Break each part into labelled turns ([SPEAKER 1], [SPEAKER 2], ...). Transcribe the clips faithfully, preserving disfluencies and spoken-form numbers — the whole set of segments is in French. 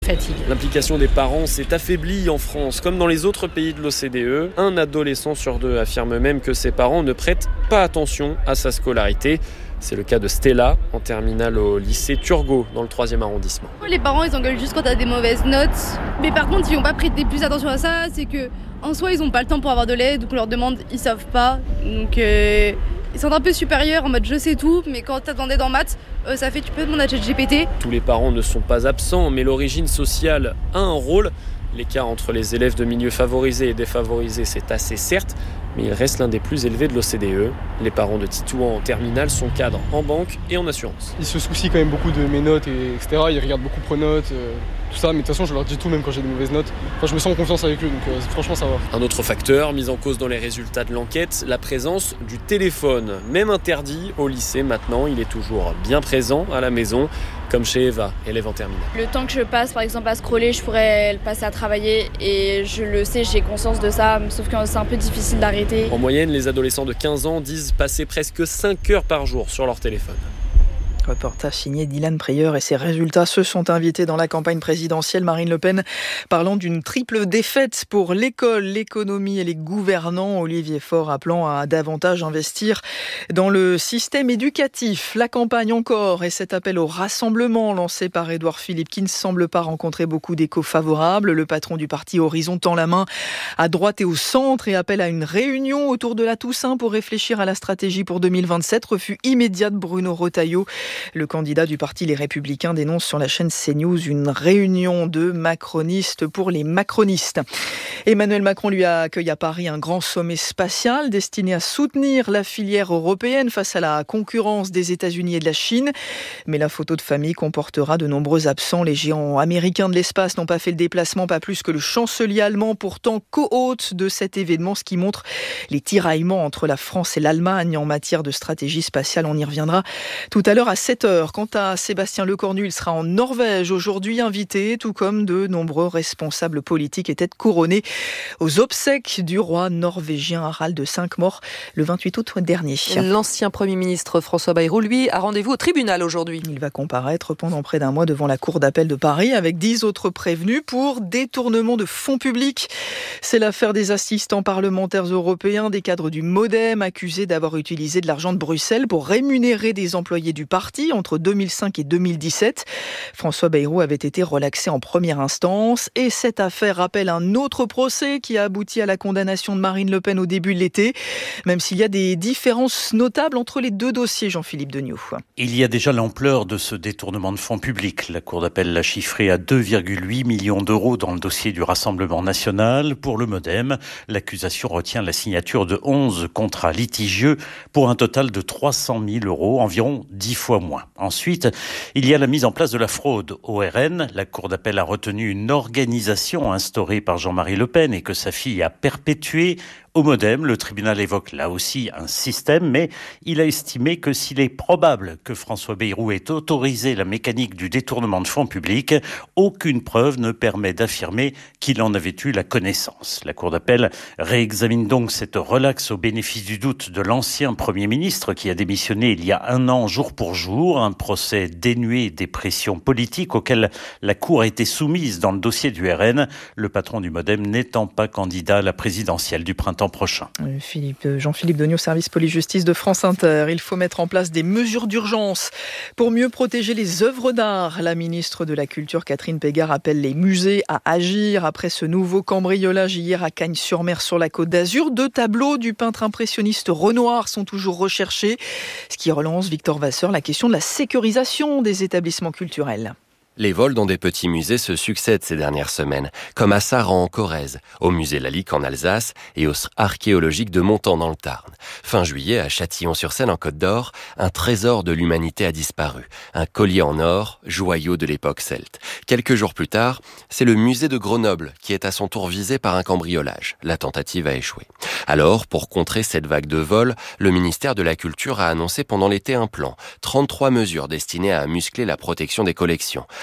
[SPEAKER 1] fatigue.
[SPEAKER 2] L'implication des parents s'est affaiblie en France, comme dans les autres pays de l'O C D E. Un adolescent sur deux affirme même que ses parents ne prêtent pas attention à sa scolarité. C'est le cas de Stella, en terminale au lycée Turgot, dans le troisième arrondissement.
[SPEAKER 3] Les parents, ils engueulent juste quand t'as des mauvaises notes. Mais par contre, ils n'ont pas prêté plus attention à ça. C'est que en soi, ils n'ont pas le temps pour avoir de l'aide. Donc on leur demande, ils savent pas. Donc euh, ils sont un peu supérieurs en mode je sais tout. Mais quand t'as demandé dans maths, euh, ça fait tu peux demander à ChatGPT.
[SPEAKER 2] Tous les parents ne sont pas absents, mais l'origine sociale a un rôle. L'écart entre les élèves de milieux favorisés et défavorisés, c'est assez certes, mais il reste l'un des plus élevés de l'O C D E. Les parents de Titouan en terminale sont cadres en banque et en assurance.
[SPEAKER 4] Ils se soucient quand même beaucoup de mes notes, et etc. Ils regardent beaucoup Pronote, euh, tout ça, mais de toute façon je leur dis tout même quand j'ai des mauvaises notes. Enfin, je me sens en confiance avec eux, donc euh, franchement ça va.
[SPEAKER 2] Un autre facteur mis en cause dans les résultats de l'enquête, la présence du téléphone. Même interdit au lycée maintenant, il est toujours bien présent à la maison, comme chez Eva, élève en terminale.
[SPEAKER 5] Le temps que je passe par exemple à scroller, je pourrais le passer à travailler et je le sais, j'ai conscience de ça, sauf que c'est un peu difficile d'arrêter.
[SPEAKER 2] En moyenne, les adolescents de quinze ans disent passer presque cinq heures par jour sur leur téléphone.
[SPEAKER 6] Reportage signé Dylan Preyer et ses résultats se sont invités dans la campagne présidentielle. Marine Le Pen parlant d'une triple défaite pour l'école, l'économie et les gouvernants. Olivier Faure appelant à davantage investir dans le système éducatif. La campagne encore et cet appel au rassemblement lancé par Édouard Philippe qui ne semble pas rencontrer beaucoup d'échos favorables. Le patron du parti Horizon tend la main à droite et au centre et appelle à une réunion autour de la Toussaint pour réfléchir à la stratégie pour deux mille vingt-sept. Refus immédiat de Bruno Retailleau. Le candidat du parti Les Républicains dénonce sur la chaîne CNews une réunion de macronistes pour les macronistes. Emmanuel Macron lui a accueilli à Paris un grand sommet spatial destiné à soutenir la filière européenne face à la concurrence des États-Unis et de la Chine. Mais la photo de famille comportera de nombreux absents. Les géants américains de l'espace n'ont pas fait le déplacement, pas plus que le chancelier allemand, pourtant co-hôte de cet événement, ce qui montre les tiraillements entre la France et l'Allemagne en matière de stratégie spatiale. On y reviendra tout à l'heure à sept heures. Quant à Sébastien Lecornu, il sera en Norvège aujourd'hui invité, tout comme de nombreux responsables politiques et têtes couronnées aux obsèques du roi norvégien Harald V, mort le vingt-huit août dernier.
[SPEAKER 1] L'ancien Premier ministre François Bayrou, lui, a rendez-vous au tribunal aujourd'hui.
[SPEAKER 6] Il va comparaître pendant près d'un mois devant la cour d'appel de Paris avec dix autres prévenus pour détournement de fonds publics. C'est l'affaire des assistants parlementaires européens, des cadres du MoDem accusés d'avoir utilisé de l'argent de Bruxelles pour rémunérer des employés du parti entre deux mille cinq et deux mille dix-sept. François Bayrou avait été relaxé en première instance et cette affaire rappelle un autre procès qui a abouti à la condamnation de Marine Le Pen au début de l'été, même s'il y a des différences notables entre les deux dossiers, Jean-Philippe Degnaud.
[SPEAKER 7] Il y a déjà l'ampleur de ce détournement de fonds publics. La Cour d'appel l'a chiffré à deux virgule huit millions d'euros dans le dossier du Rassemblement national. Pour le MoDem, l'accusation retient la signature de onze contrats litigieux pour un total de trois cent mille euros, environ dix fois moins. Ensuite, il y a la mise en place de la fraude au R N. La Cour d'appel a retenu une organisation instaurée par Jean-Marie Le Pen et que sa fille a perpétuée. Au MoDem, le tribunal évoque là aussi un système, mais il a estimé que s'il est probable que François Bayrou ait autorisé la mécanique du détournement de fonds publics, aucune preuve ne permet d'affirmer qu'il en avait eu la connaissance. La Cour d'appel réexamine donc cette relaxe au bénéfice du doute de l'ancien Premier ministre qui a démissionné il y a un an jour pour jour, un procès dénué des pressions politiques auxquelles la Cour a été soumise dans le dossier du R N, le patron du MoDem n'étant pas candidat à la présidentielle du printemps prochain.
[SPEAKER 6] Philippe, Jean-Philippe Degnaud, service police-justice de France Inter. Il faut mettre en place des mesures d'urgence pour mieux protéger les œuvres d'art. La ministre de la Culture, Catherine Pégard, appelle les musées à agir après ce nouveau cambriolage hier à Cagnes-sur-Mer sur la Côte d'Azur. Deux tableaux du peintre impressionniste Renoir sont toujours recherchés, ce qui relance, Victor Vasseur, la question de la sécurisation des établissements culturels.
[SPEAKER 8] Les vols dans des petits musées se succèdent ces dernières semaines, comme à Saran en Corrèze, au musée Lalique en Alsace et au centre archéologique de Montant dans le Tarn. Fin juillet, à Châtillon-sur-Seine en Côte d'Or, un trésor de l'humanité a disparu. Un collier en or, joyau de l'époque celte. Quelques jours plus tard, c'est le musée de Grenoble qui est à son tour visé par un cambriolage. La tentative a échoué. Alors, pour contrer cette vague de vols, le ministère de la Culture a annoncé pendant l'été un plan. trente-trois mesures destinées à muscler la protection des collections.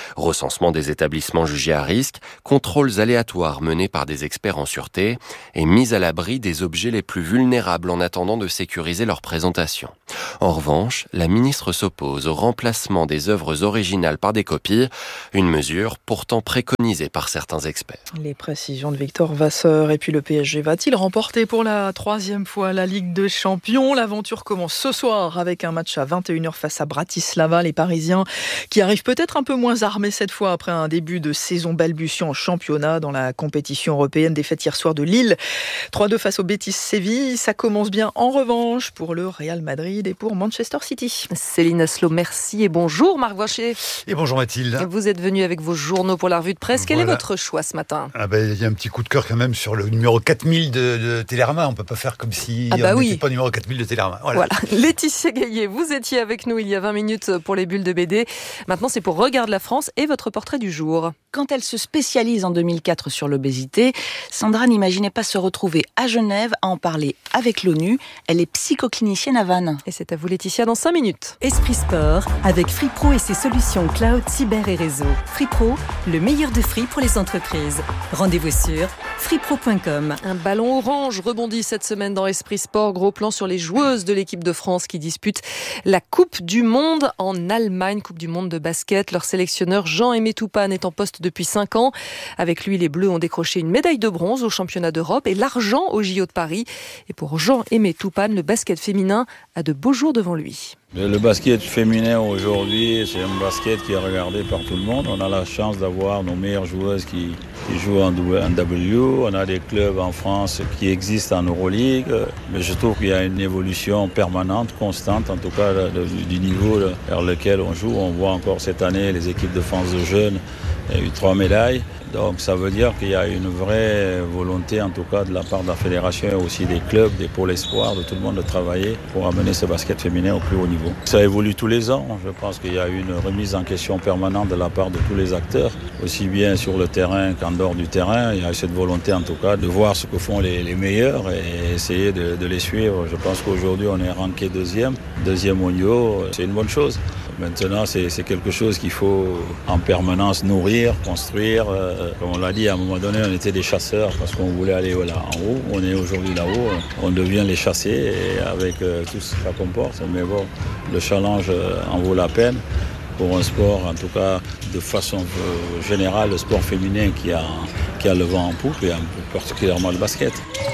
[SPEAKER 8] Recensement des établissements jugés à risque, contrôles aléatoires menés par des experts en sûreté et mise à l'abri des objets les plus vulnérables en attendant de sécuriser leur présentation. En revanche, la ministre s'oppose au remplacement des œuvres originales par des copies, une mesure pourtant préconisée par certains experts.
[SPEAKER 6] Les précisions de Victor Vasseur. Et puis le P S G va-t-il remporter pour la troisième fois la Ligue des Champions ? L'aventure commence ce soir avec un match à vingt et une heures face à Bratislava. Les Parisiens qui arrivent peut-être un peu moins armés cette fois après un début de saison balbutiant en championnat dans la compétition européenne. Défaite hier soir de Lille. trois deux face au Betis Séville. Ça commence bien en revanche pour le Real Madrid et pour Manchester City.
[SPEAKER 1] Céline Aslo, merci et bonjour Marc Voicher.
[SPEAKER 9] Et bonjour Mathilde.
[SPEAKER 1] Vous êtes venu avec vos journaux pour la revue de presse. Quel
[SPEAKER 9] Voilà.
[SPEAKER 1] est votre choix ce matin ?
[SPEAKER 9] Ah ben, il y a un petit coup de cœur quand même sur le numéro quatre mille de, de Télérama. On ne peut pas faire comme si
[SPEAKER 1] ah bah
[SPEAKER 9] on
[SPEAKER 1] oui.
[SPEAKER 9] n'était pas numéro quatre mille de Télérama. Voilà.
[SPEAKER 1] voilà. Laetitia Gaillet, vous étiez avec nous il y a vingt minutes pour les bulles de B D. Maintenant, c'est pour Regarde la France et votre portrait du jour.
[SPEAKER 10] Quand elle se spécialise en deux mille quatre sur l'obésité, Sandra n'imaginait pas se retrouver à Genève à en parler avec l'ONU. Elle est psychoclinicienne à Vannes.
[SPEAKER 1] Et c'est à vous Laetitia dans cinq minutes.
[SPEAKER 11] Esprit Sport avec Free Pro et ses solutions cloud, cyber et réseau. Free Pro, le meilleur de Free pour les entreprises. Rendez-vous sur free pro point com.
[SPEAKER 1] Un ballon orange rebondit cette semaine dans Esprit Sport. Gros plan sur les joueuses de l'équipe de France qui disputent la Coupe du Monde en Allemagne. Coupe du Monde de basket. Leur sélectionneur Jean-Aimé Toupane est en poste depuis cinq ans. Avec lui, les Bleus ont décroché une médaille de bronze au championnat d'Europe et l'argent au J O de Paris. Et pour Jean-Aimé Toupane, le basket féminin a de beaux jours devant lui.
[SPEAKER 12] Le basket féminin aujourd'hui, c'est un basket qui est regardé par tout le monde. On a la chance d'avoir nos meilleures joueuses qui, qui jouent en W. On a des clubs en France qui existent en Euroleague. Mais je trouve qu'il y a une évolution permanente, constante, en tout cas du niveau vers lequel on joue. On voit encore cette année les équipes de France de jeunes. Il y a eu trois médailles. Donc ça veut dire qu'il y a une vraie volonté, en tout cas de la part de la fédération et aussi des clubs, des pôles espoirs, de tout le monde de travailler pour amener ce basket féminin au plus haut niveau. Ça évolue tous les ans. Je pense qu'il y a une remise en question permanente de la part de tous les acteurs, aussi bien sur le terrain qu'en dehors du terrain. Il y a cette volonté en tout cas de voir ce que font les, les meilleurs et essayer de, de les suivre. Je pense qu'aujourd'hui on est ranké deuxième, deuxième au niveau. C'est une bonne chose. Maintenant, c'est, c'est quelque chose qu'il faut en permanence nourrir, construire. Euh, comme on l'a dit, à un moment donné, on était des chasseurs parce qu'on voulait aller là en haut. On est aujourd'hui là-haut. On devient les chasser et avec euh, tout ce que ça comporte. Mais bon, le challenge euh, en vaut la peine pour un sport, en tout cas de façon euh, générale, le sport féminin qui a, qui a le vent en poupe et particulièrement le basket.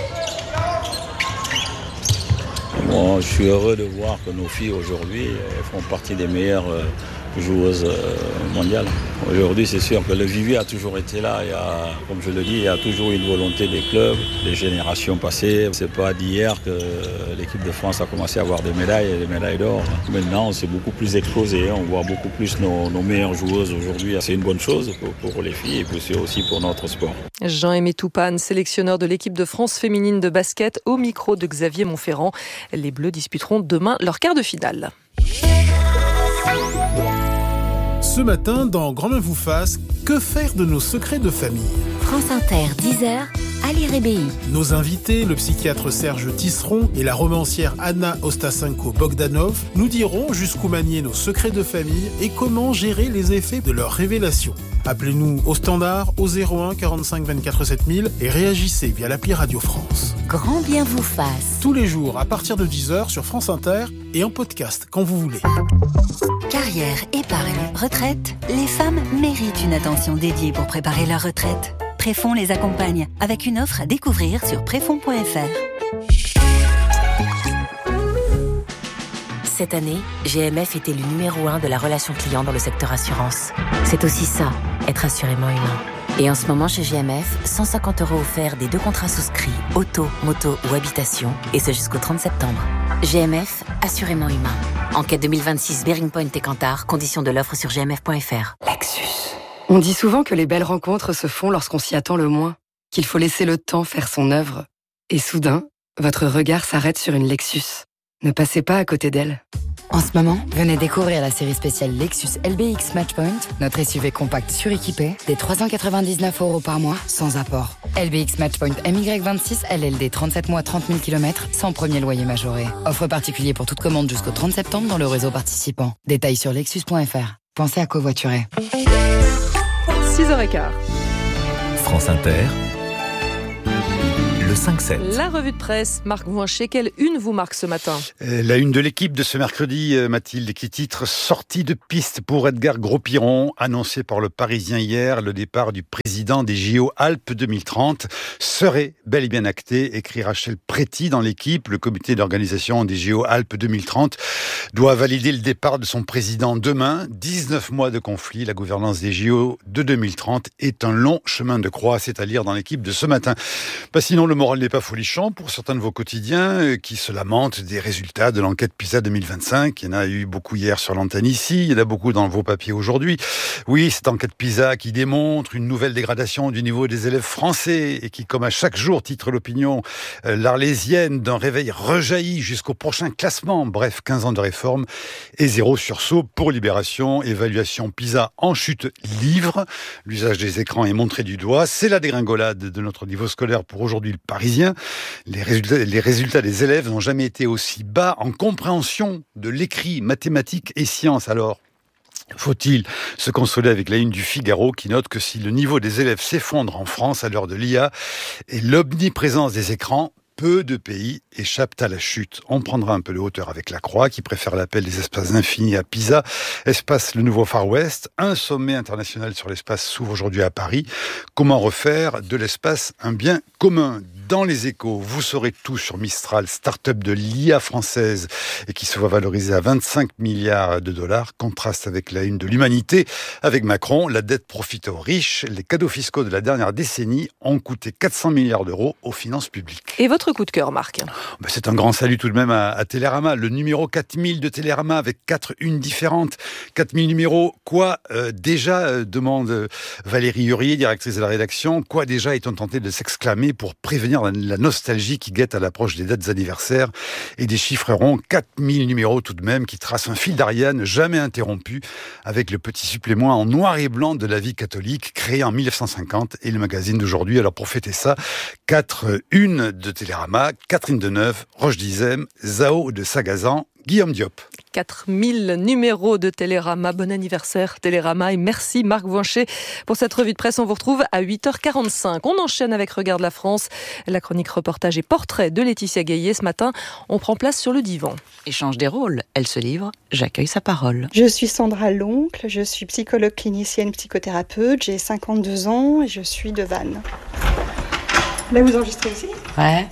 [SPEAKER 12] Bon, je suis heureux de voir que nos filles aujourd'hui font partie des meilleures joueuses mondiales. Aujourd'hui, c'est sûr que le vivier a toujours été là. Il y a, comme je le dis, il y a toujours une volonté des clubs, des générations passées. C'est pas d'hier que l'équipe de France a commencé à avoir des médailles et des médailles d'or. Maintenant, c'est beaucoup plus explosé. On voit beaucoup plus nos, nos meilleures joueuses aujourd'hui. C'est une bonne chose pour, pour les filles et puis c'est aussi pour notre sport.
[SPEAKER 1] Jean-Aimé Toupane, sélectionneur de l'équipe de France féminine de basket, au micro de Xavier Montferrand. Les Bleus disputeront demain leur quart de finale.
[SPEAKER 13] Ce matin, dans Grand Main vous fasse, que faire de nos secrets de famille ?
[SPEAKER 14] France Inter, dix heures, Ali Rébéi.
[SPEAKER 13] Nos invités, le psychiatre Serge Tisseron et la romancière Anna Ostasenko-Bogdanov, nous diront jusqu'où manier nos secrets de famille et comment gérer les effets de leurs révélations. Appelez-nous au standard au zéro un quarante-cinq vingt-quatre sept mille et réagissez via l'appli Radio France.
[SPEAKER 14] Grand bien vous fasse.
[SPEAKER 13] Tous les jours à partir de dix heures sur France Inter et en podcast quand vous voulez.
[SPEAKER 14] Carrière, épargne, retraite, les femmes méritent une attention dédiée pour préparer leur retraite. Préfonds les accompagne avec une offre à découvrir sur préfonds point f r. Cette année, G M F était le numéro un de la relation client dans le secteur assurance. C'est aussi ça, être assurément humain. Et en ce moment chez G M F, cent cinquante euros offerts des deux contrats souscrits, auto, moto ou habitation, et ce jusqu'au trente septembre. G M F, assurément humain. Enquête deux mille vingt-six, Bearing Point et Kantar, conditions de l'offre sur g m f point f r.
[SPEAKER 15] Lexus. On dit souvent que les belles rencontres se font lorsqu'on s'y attend le moins, qu'il faut laisser le temps faire son œuvre. Et soudain, votre regard s'arrête sur une Lexus. Ne passez pas à côté d'elle.
[SPEAKER 16] En ce moment, venez découvrir la série spéciale Lexus L B X Matchpoint, notre S U V compact suréquipé, des trois cent quatre-vingt-dix-neuf euros par mois, sans apport. L B X Matchpoint M Y vingt-six, L L D trente-sept mois, trente mille kilomètres, sans premier loyer majoré. Offre particulier pour toute commande jusqu'au trente septembre dans le réseau participant. Détails sur lexus point f r. Pensez à covoiturer.
[SPEAKER 1] six heures quinze.
[SPEAKER 17] France Inter. cinq sept.
[SPEAKER 1] La revue de presse, Marc Voinchet, quelle une vous marque ce matin ?
[SPEAKER 9] La une de l'équipe de ce mercredi, Mathilde, qui titre « Sortie de piste pour Edgar Gros-Piron », annoncé par le Parisien hier, le départ du président des J O Alpes deux mille trente serait bel et bien acté, écrit Rachel Préti dans l'équipe. Le comité d'organisation des J O Alpes deux mille trente doit valider le départ de son président demain. dix-neuf mois de conflit, la gouvernance des J O de deux mille trente est un long chemin de croix, c'est à lire dans l'équipe de ce matin. Bah sinon, le moral n'est pas folichon pour certains de vos quotidiens qui se lamentent des résultats de l'enquête PISA deux mille vingt-cinq. Il y en a eu beaucoup hier sur l'antenne ici, il y en a beaucoup dans vos papiers aujourd'hui. Oui, cette enquête PISA qui démontre une nouvelle dégradation du niveau des élèves français et qui, comme à chaque jour, titre l'opinion, euh, l'Arlésienne d'un réveil rejailli jusqu'au prochain classement. Bref, quinze ans de réforme et zéro sursaut pour Libération. Évaluation PISA en chute livre. L'usage des écrans est montré du doigt. C'est la dégringolade de notre niveau scolaire pour aujourd'hui le Parisien. Les résultats, les résultats des élèves n'ont jamais été aussi bas en compréhension de l'écrit, mathématiques et sciences. Alors, faut-il se consoler avec la une du Figaro qui note que si le niveau des élèves s'effondre en France à l'heure de l'I A et l'omniprésence des écrans, peu de pays échappent à la chute. On prendra un peu de hauteur avec la Croix, qui préfère l'appel des espaces infinis à Pisa. Espace le nouveau Far West. Un sommet international sur l'espace s'ouvre aujourd'hui à Paris. Comment refaire de l'espace un bien commun ? Dans les Échos, vous saurez tout sur Mistral, start-up de l'I A française et qui se voit valoriser à vingt-cinq milliards de dollars. Contraste avec la une de l'Humanité. Avec Macron, la dette profite aux riches. Les cadeaux fiscaux de la dernière décennie ont coûté quatre cents milliards d'euros aux finances publiques.
[SPEAKER 1] Et votre coup de cœur, Marc ?
[SPEAKER 9] Ben c'est un grand salut tout de même à, à Télérama. Le numéro quatre mille de Télérama avec quatre unes différentes. quatre mille numéros. Quoi euh, déjà, euh, demande Valérie Hurier, directrice de la rédaction, quoi déjà est-on tenté de s'exclamer pour prévenir la nostalgie qui guette à l'approche des dates anniversaires et des chiffres ronds. quatre mille numéros tout de même qui tracent un fil d'Ariane jamais interrompu avec le petit supplément en noir et blanc de la vie catholique créé en mille neuf cent cinquante et le magazine d'aujourd'hui. Alors pour fêter ça, quatre unes de Télérama, Catherine Deneuve, Roche Dizem, Zao de Sagazan, Guillaume Diop.
[SPEAKER 1] quatre mille numéros de Télérama. Bon anniversaire Télérama et merci Marc Voinchet pour cette revue de presse. On vous retrouve à huit heures quarante-cinq. On enchaîne avec Regarde la France. La chronique reportage et portrait de Laetitia Gaillet. Ce matin, on prend place sur le divan.
[SPEAKER 10] Échange des rôles. Elle se livre, j'accueille sa parole.
[SPEAKER 18] Je suis Sandra Loncle, je suis psychologue clinicienne psychothérapeute, j'ai cinquante-deux ans et je suis de Vannes. Là, vous enregistrez aussi ?
[SPEAKER 10] Ouais.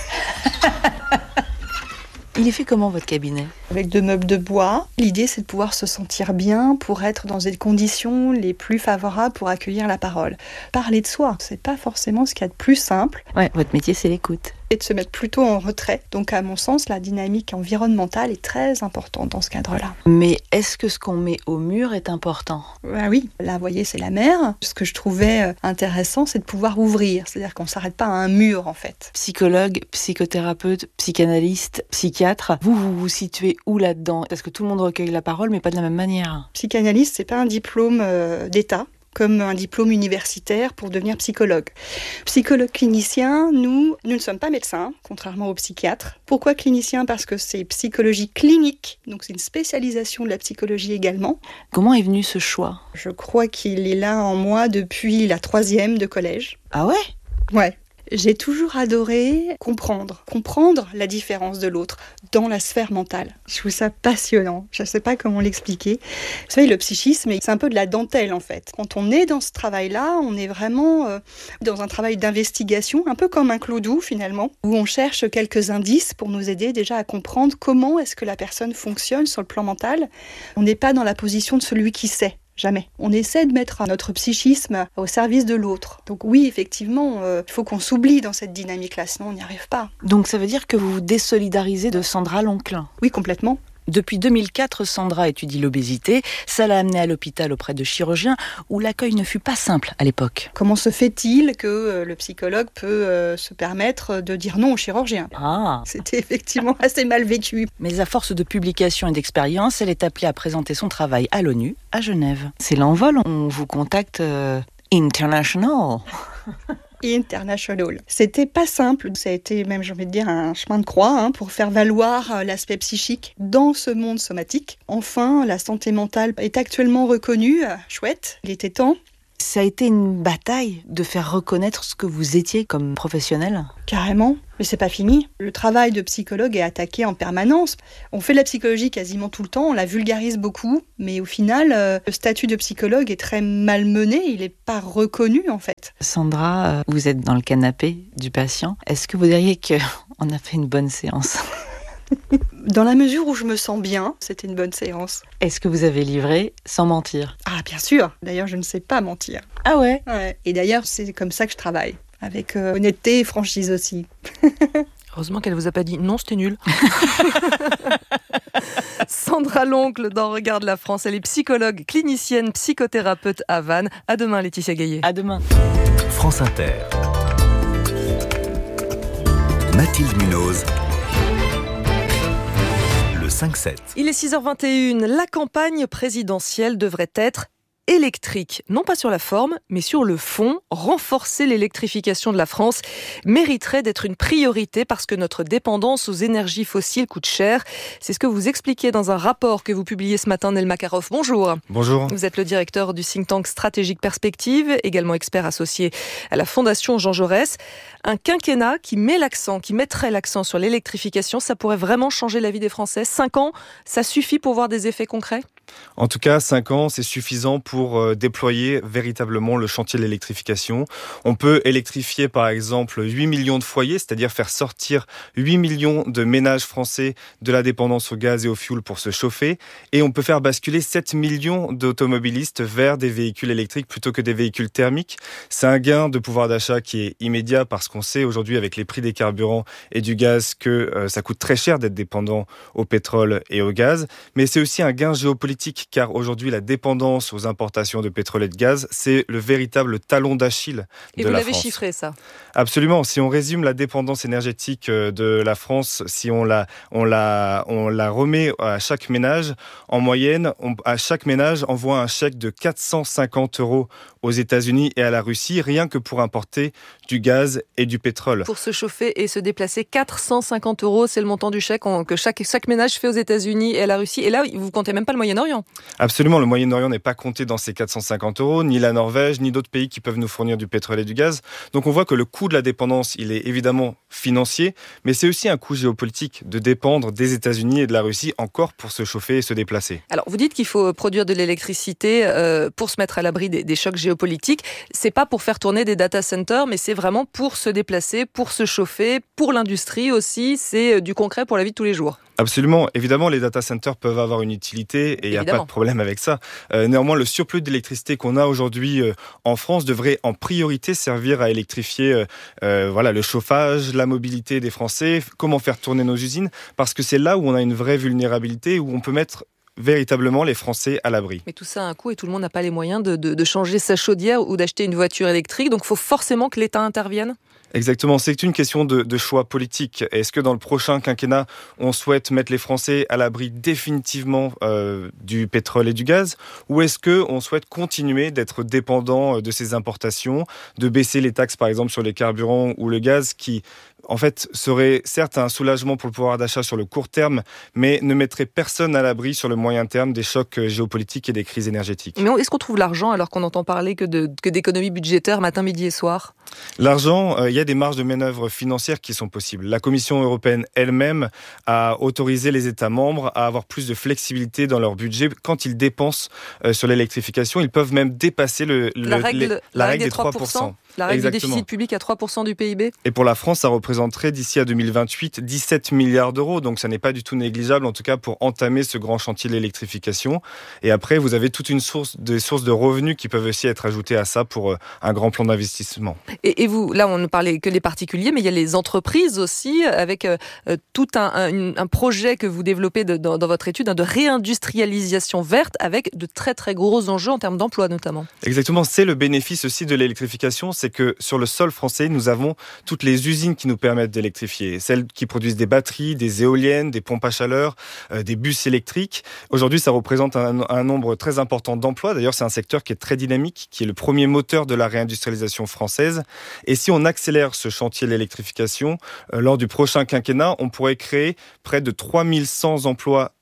[SPEAKER 10] Il est fait comment votre cabinet ?
[SPEAKER 18] Avec deux meubles de bois. L'idée, c'est de pouvoir se sentir bien pour être dans des conditions les plus favorables pour accueillir la parole. Parler de soi, c'est pas forcément ce qu'il y a de plus simple.
[SPEAKER 10] Ouais, votre métier, c'est l'écoute.
[SPEAKER 18] Et de se mettre plutôt en retrait. Donc, à mon sens, la dynamique environnementale est très importante dans ce cadre-là.
[SPEAKER 10] Mais est-ce que ce qu'on met au mur est important ?
[SPEAKER 18] Ah oui, là, vous voyez, c'est la mer. Ce que je trouvais intéressant, c'est de pouvoir ouvrir. C'est-à-dire qu'on ne s'arrête pas à un mur, en fait.
[SPEAKER 10] Psychologue, psychothérapeute, psychanalyste, psychiatre, vous, vous vous situez où là-dedans ? Parce que tout le monde recueille la parole, mais pas de la même manière.
[SPEAKER 18] Psychanalyste, c'est pas un diplôme euh, d'État, comme un diplôme universitaire pour devenir psychologue. Psychologue clinicien, nous, nous ne sommes pas médecins, contrairement aux psychiatres. Pourquoi clinicien ? Parce que c'est psychologie clinique, donc c'est une spécialisation de la psychologie également.
[SPEAKER 10] Comment est venu ce choix ?
[SPEAKER 18] Je crois qu'il est là en moi depuis la troisième de collège.
[SPEAKER 10] Ah ouais ?
[SPEAKER 18] Ouais. J'ai toujours adoré comprendre, comprendre la différence de l'autre dans la sphère mentale. Je trouve ça passionnant, je ne sais pas comment l'expliquer. Vous savez, le psychisme, c'est un peu de la dentelle en fait. Quand on est dans ce travail-là, on est vraiment euh, dans un travail d'investigation, un peu comme un clou-doux finalement, où on cherche quelques indices pour nous aider déjà à comprendre comment est-ce que la personne fonctionne sur le plan mental. On n'est pas dans la position de celui qui sait. Jamais. On essaie de mettre notre psychisme au service de l'autre. Donc oui, effectivement, il euh, faut qu'on s'oublie dans cette dynamique-là, sinon on n'y arrive pas.
[SPEAKER 10] Donc ça veut dire que vous vous désolidarisez de Sandra Loncle ?
[SPEAKER 18] Oui, complètement.
[SPEAKER 10] Depuis deux mille quatre, Sandra étudie l'obésité. Ça l'a amenée à l'hôpital auprès de chirurgiens où l'accueil ne fut pas simple à l'époque.
[SPEAKER 18] Comment se fait-il que euh, le psychologue peut euh, se permettre de dire non au chirurgien ?
[SPEAKER 10] Ah.
[SPEAKER 18] C'était effectivement assez mal vécu.
[SPEAKER 10] Mais à force de publications et d'expériences, elle est appelée à présenter son travail à l'ONU, à Genève. C'est l'envol, on vous contacte euh, international.
[SPEAKER 18] International. C'était pas simple, ça a été même, j'ai envie de dire, un chemin de croix hein, pour faire valoir l'aspect psychique dans ce monde somatique. Enfin, la santé mentale est actuellement reconnue, chouette, il était temps.
[SPEAKER 10] Ça a été une bataille de faire reconnaître ce que vous étiez comme professionnel ?
[SPEAKER 18] Carrément, mais c'est pas fini. Le travail de psychologue est attaqué en permanence. On fait de la psychologie quasiment tout le temps, on la vulgarise beaucoup, mais au final, euh, le statut de psychologue est très malmené, il n'est pas reconnu en fait.
[SPEAKER 10] Sandra, vous êtes dans le canapé du patient. Est-ce que vous diriez qu'on a fait une bonne séance ?
[SPEAKER 18] Dans la mesure où je me sens bien, c'était une bonne séance.
[SPEAKER 10] Est-ce que vous avez livré sans mentir ?
[SPEAKER 18] Ah bien sûr, d'ailleurs je ne sais pas mentir.
[SPEAKER 10] Ah ouais ?
[SPEAKER 18] Ouais. Et d'ailleurs c'est comme ça que je travaille, avec euh, honnêteté et franchise aussi.
[SPEAKER 1] Heureusement qu'elle vous a pas dit non, c'était nul. Sandra Loncle dans Regarde la France, elle est psychologue, clinicienne, psychothérapeute à Vannes. À demain Laetitia Gaillet.
[SPEAKER 10] À demain.
[SPEAKER 17] France Inter. Mathilde Munoz. cinq sept.
[SPEAKER 1] Il est six heures vingt et une. La campagne présidentielle devrait être électrique. Non pas sur la forme, mais sur le fond. Renforcer l'électrification de la France mériterait d'être une priorité parce que notre dépendance aux énergies fossiles coûte cher. C'est ce que vous expliquez dans un rapport que vous publiez ce matin, Nel Makarov. Bonjour.
[SPEAKER 19] Bonjour.
[SPEAKER 1] Vous êtes le directeur du think tank Stratégique Perspective, également expert associé à la Fondation Jean Jaurès. Un quinquennat qui met l'accent, qui mettrait l'accent sur l'électrification, ça pourrait vraiment changer la vie des Français. Cinq ans, ça suffit pour voir des effets concrets ?
[SPEAKER 19] En tout cas, cinq ans, c'est suffisant pour euh, déployer véritablement le chantier de l'électrification. On peut électrifier par exemple huit millions de foyers, c'est-à-dire faire sortir huit millions de ménages français de la dépendance au gaz et au fioul pour se chauffer. Et on peut faire basculer sept millions d'automobilistes vers des véhicules électriques plutôt que des véhicules thermiques. C'est un gain de pouvoir d'achat qui est immédiat parce qu'on sait aujourd'hui avec les prix des carburants et du gaz que euh, ça coûte très cher d'être dépendant au pétrole et au gaz. Mais c'est aussi un gain géopolitique car aujourd'hui la dépendance aux importations de pétrole et de gaz, c'est le véritable talon d'Achille de la France.
[SPEAKER 1] Et vous l'avez chiffré ça ?
[SPEAKER 19] Absolument. Si on résume la dépendance énergétique de la France, si on la, on la, on la remet à chaque ménage, en moyenne, on, à chaque ménage envoie un chèque de quatre cent cinquante euros aux États-Unis et à la Russie, rien que pour importer du gaz et du pétrole.
[SPEAKER 1] Pour se chauffer et se déplacer, quatre cent cinquante euros, c'est le montant du chèque que chaque, chaque ménage fait aux États-Unis et à la Russie. Et là, vous ne comptez même pas le Moyen-Orient.
[SPEAKER 19] Absolument, le Moyen-Orient n'est pas compté dans ces quatre cent cinquante euros, ni la Norvège, ni d'autres pays qui peuvent nous fournir du pétrole et du gaz. Donc on voit que le coût de la dépendance, il est évidemment financier, mais c'est aussi un coût géopolitique de dépendre des États-Unis et de la Russie encore pour se chauffer et se déplacer.
[SPEAKER 1] Alors vous dites qu'il faut produire de l'électricité euh, pour se mettre à l'abri des, des chocs géopolitiques. C'est pas pour faire tourner des data centers, mais c'est vraiment pour se déplacer, pour se chauffer, pour l'industrie aussi. C'est du concret pour la vie de tous les jours.
[SPEAKER 19] Absolument. Évidemment, les data centers peuvent avoir une utilité et il n'y a pas de problème avec ça. Euh, néanmoins, le surplus d'électricité qu'on a aujourd'hui euh, en France devrait en priorité servir à électrifier euh, euh, voilà, le chauffage, la mobilité des Français, comment faire tourner nos usines, parce que c'est là où on a une vraie vulnérabilité, où on peut mettre véritablement les Français à l'abri.
[SPEAKER 1] Mais tout ça a un coût et tout le monde n'a pas les moyens de, de, de changer sa chaudière ou d'acheter une voiture électrique, donc il faut forcément que l'État intervienne.
[SPEAKER 19] Exactement, c'est une question de, de choix politique. Est-ce que dans le prochain quinquennat, on souhaite mettre les Français à l'abri définitivement euh, du pétrole et du gaz, ou est-ce qu'on souhaite continuer d'être dépendant de ces importations, de baisser les taxes par exemple sur les carburants ou le gaz qui en fait serait certes un soulagement pour le pouvoir d'achat sur le court terme, mais ne mettrait personne à l'abri sur le moyen terme des chocs géopolitiques et des crises énergétiques.
[SPEAKER 1] Mais est-ce qu'on trouve l'argent alors qu'on n'entend parler que, de, que d'économies budgétaires matin, midi et soir ?
[SPEAKER 19] L'argent, il euh, y a des marges de manœuvre financières qui sont possibles. La Commission européenne elle-même a autorisé les États membres à avoir plus de flexibilité dans leur budget quand ils dépensent euh, sur l'électrification. Ils peuvent même dépasser le, le,
[SPEAKER 1] la règle,
[SPEAKER 19] les,
[SPEAKER 1] la
[SPEAKER 19] la
[SPEAKER 1] règle
[SPEAKER 19] règle des trois pour cent.
[SPEAKER 1] La règle
[SPEAKER 19] Exactement.
[SPEAKER 1] du déficit public à trois pour cent du P I B.
[SPEAKER 19] Et pour la France, ça représenterait d'ici à deux mille vingt-huit dix-sept milliards d'euros. Donc ça n'est pas du tout négligeable, en tout cas pour entamer ce grand chantier de l'électrification. Et après, vous avez toute une source, des sources de revenus qui peuvent aussi être ajoutées à ça pour un grand plan d'investissement.
[SPEAKER 1] Et, et vous, là, on ne parlait que des particuliers, mais il y a les entreprises aussi, avec euh, tout un, un, un projet que vous développez de, dans, dans votre étude, hein, de réindustrialisation verte, avec de très très gros enjeux en termes d'emploi notamment.
[SPEAKER 19] Exactement, c'est le bénéfice aussi de l'électrification, c'est que sur le sol français, nous avons toutes les usines qui nous permettent d'électrifier. Celles qui produisent des batteries, des éoliennes, des pompes à chaleur, euh, des bus électriques. Aujourd'hui, ça représente un, un nombre très important d'emplois. D'ailleurs, c'est un secteur qui est très dynamique, qui est le premier moteur de la réindustrialisation française. Et si on accélère ce chantier de l'électrification, euh, lors du prochain quinquennat, on pourrait créer près de trois mille cent emplois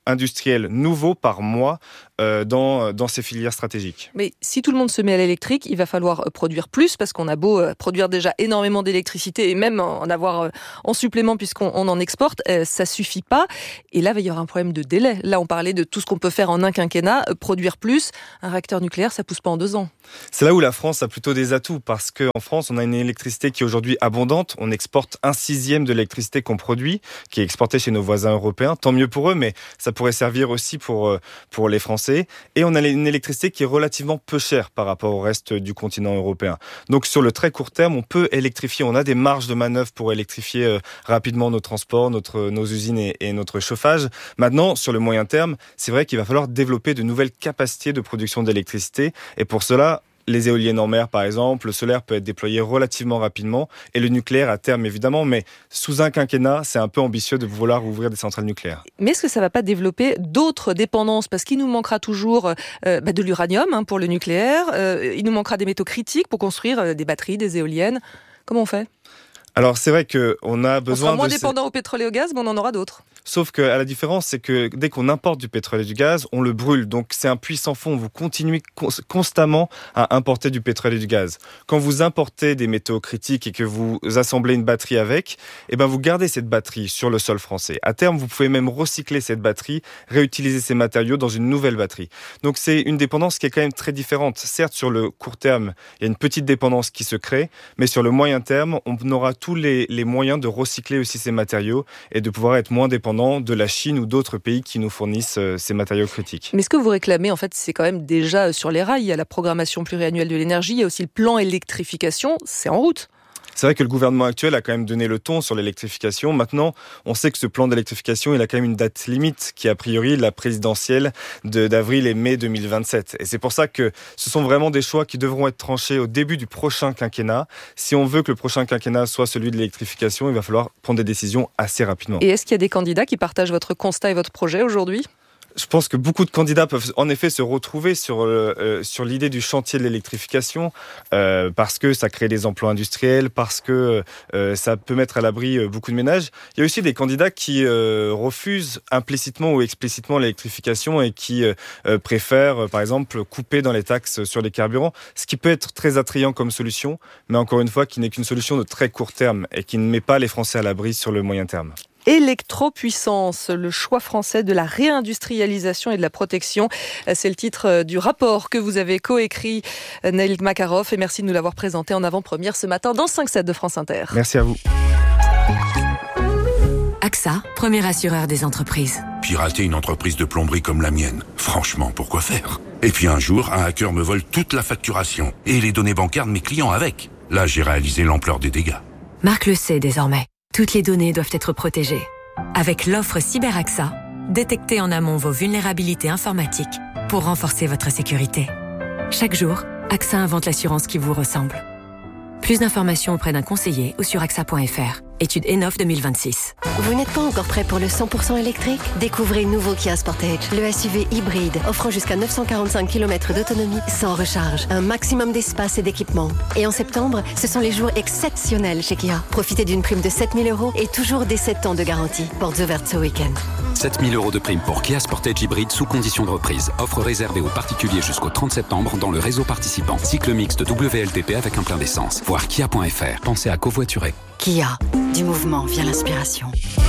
[SPEAKER 19] industriels nouveaux par mois euh, dans, dans ces filières stratégiques.
[SPEAKER 1] Mais si tout le monde se met à l'électrique, il va falloir produire plus parce qu'on a beau euh, produire déjà énormément d'électricité et même en avoir euh, en supplément puisqu'on on en exporte, euh, ça suffit pas. Et là, il va y avoir un problème de délai. Là, on parlait de tout ce qu'on peut faire en un quinquennat, euh, produire plus. Un réacteur nucléaire, ça pousse pas en deux ans.
[SPEAKER 19] C'est là où la France a plutôt des atouts parce qu'en France, on a une électricité qui est aujourd'hui abondante. On exporte un sixième de l'électricité qu'on produit, qui est exportée chez nos voisins européens. Tant mieux pour eux, mais ça pourrait servir aussi pour, pour les Français. Et on a une électricité qui est relativement peu chère par rapport au reste du continent européen. Donc sur le très court terme, on peut électrifier. On a des marges de manœuvre pour électrifier rapidement nos transports, notre, nos usines et, et notre chauffage. Maintenant, sur le moyen terme, c'est vrai qu'il va falloir développer de nouvelles capacités de production d'électricité. Et pour cela, les éoliennes en mer, par exemple, le solaire peut être déployé relativement rapidement et le nucléaire à terme, évidemment. Mais sous un quinquennat, c'est un peu ambitieux de vouloir ouvrir des centrales nucléaires.
[SPEAKER 1] Mais est-ce que ça ne va pas développer d'autres dépendances ? Parce qu'il nous manquera toujours euh, bah, de l'uranium hein, pour le nucléaire. Euh, il nous manquera des métaux critiques pour construire euh, des batteries, des éoliennes. Comment on fait ?
[SPEAKER 19] Alors c'est vrai qu'on a besoin
[SPEAKER 1] on sera moins
[SPEAKER 19] de...
[SPEAKER 1] dépendant au pétrole et au gaz, mais on en aura d'autres.
[SPEAKER 19] Sauf que la différence, c'est que dès qu'on importe du pétrole et du gaz, on le brûle. Donc c'est un puissant fond. Vous continuez constamment à importer du pétrole et du gaz. Quand vous importez des métaux critiques et que vous assemblez une batterie avec, eh ben vous gardez cette batterie sur le sol français. À terme, vous pouvez même recycler cette batterie, réutiliser ces matériaux dans une nouvelle batterie. Donc c'est une dépendance qui est quand même très différente. Certes, sur le court terme, il y a une petite dépendance qui se crée, mais sur le moyen terme, on aura tous les, les moyens de recycler aussi ces matériaux et de pouvoir être moins dépendant de la Chine ou d'autres pays qui nous fournissent ces matériaux critiques.
[SPEAKER 1] Mais ce que vous réclamez, en fait, c'est quand même déjà sur les rails. Il y a la programmation pluriannuelle de l'énergie, il y a aussi le plan électrification, c'est en route.
[SPEAKER 19] C'est vrai que le gouvernement actuel a quand même donné le ton sur l'électrification. Maintenant, on sait que ce plan d'électrification, il a quand même une date limite qui est a priori la présidentielle de, d'avril et mai deux mille vingt-sept. Et c'est pour ça que ce sont vraiment des choix qui devront être tranchés au début du prochain quinquennat. Si on veut que le prochain quinquennat soit celui de l'électrification, il va falloir prendre des décisions assez rapidement.
[SPEAKER 1] Et est-ce qu'il y a des candidats qui partagent votre constat et votre projet aujourd'hui ?
[SPEAKER 19] Je pense que beaucoup de candidats peuvent en effet se retrouver sur, euh, sur l'idée du chantier de l'électrification euh, parce que ça crée des emplois industriels, parce que euh, ça peut mettre à l'abri euh, beaucoup de ménages. Il y a aussi des candidats qui euh, refusent implicitement ou explicitement l'électrification et qui euh, euh, préfèrent, euh, par exemple, couper dans les taxes sur les carburants, ce qui peut être très attrayant comme solution, mais encore une fois, qui n'est qu'une solution de très court terme et qui ne met pas les Français à l'abri sur le moyen terme.
[SPEAKER 1] Électropuissance, le choix français de la réindustrialisation et de la protection. C'est le titre du rapport que vous avez coécrit, Neil Makarov, et merci de nous l'avoir présenté en avant-première ce matin dans cinq sept de France Inter.
[SPEAKER 19] Merci à vous.
[SPEAKER 14] A X A, premier assureur des entreprises.
[SPEAKER 20] Pirater une entreprise de plomberie comme la mienne, franchement, pourquoi faire ? Et puis un jour, un hacker me vole toute la facturation et les données bancaires de mes clients avec. Là, j'ai réalisé l'ampleur des dégâts.
[SPEAKER 14] Marc le sait désormais. Toutes les données doivent être protégées. Avec l'offre Cyber A X A, détectez en amont vos vulnérabilités informatiques pour renforcer votre sécurité. Chaque jour, A X A invente l'assurance qui vous ressemble. Plus d'informations auprès d'un conseiller ou sur A X A point F R. Étude Enof deux mille vingt-six.
[SPEAKER 21] Vous n'êtes pas encore prêt pour le cent pour cent électrique ? Découvrez le nouveau Kia Sportage, le S U V hybride offrant jusqu'à neuf cent quarante-cinq kilomètres d'autonomie sans recharge, un maximum d'espace et d'équipement. Et en septembre, ce sont les jours exceptionnels chez Kia. Profitez d'une prime de sept mille euros et toujours des sept ans de garantie. Portes ouvertes ce week-end.
[SPEAKER 22] sept mille euros de prime pour Kia Sportage hybride sous condition de reprise. Offre réservée aux particuliers jusqu'au trente septembre dans le réseau participant. Cycle mixte W L T P avec un plein d'essence. Voir kia point F R. Pensez à covoiturer.
[SPEAKER 21] Kia, du mouvement vient l'inspiration.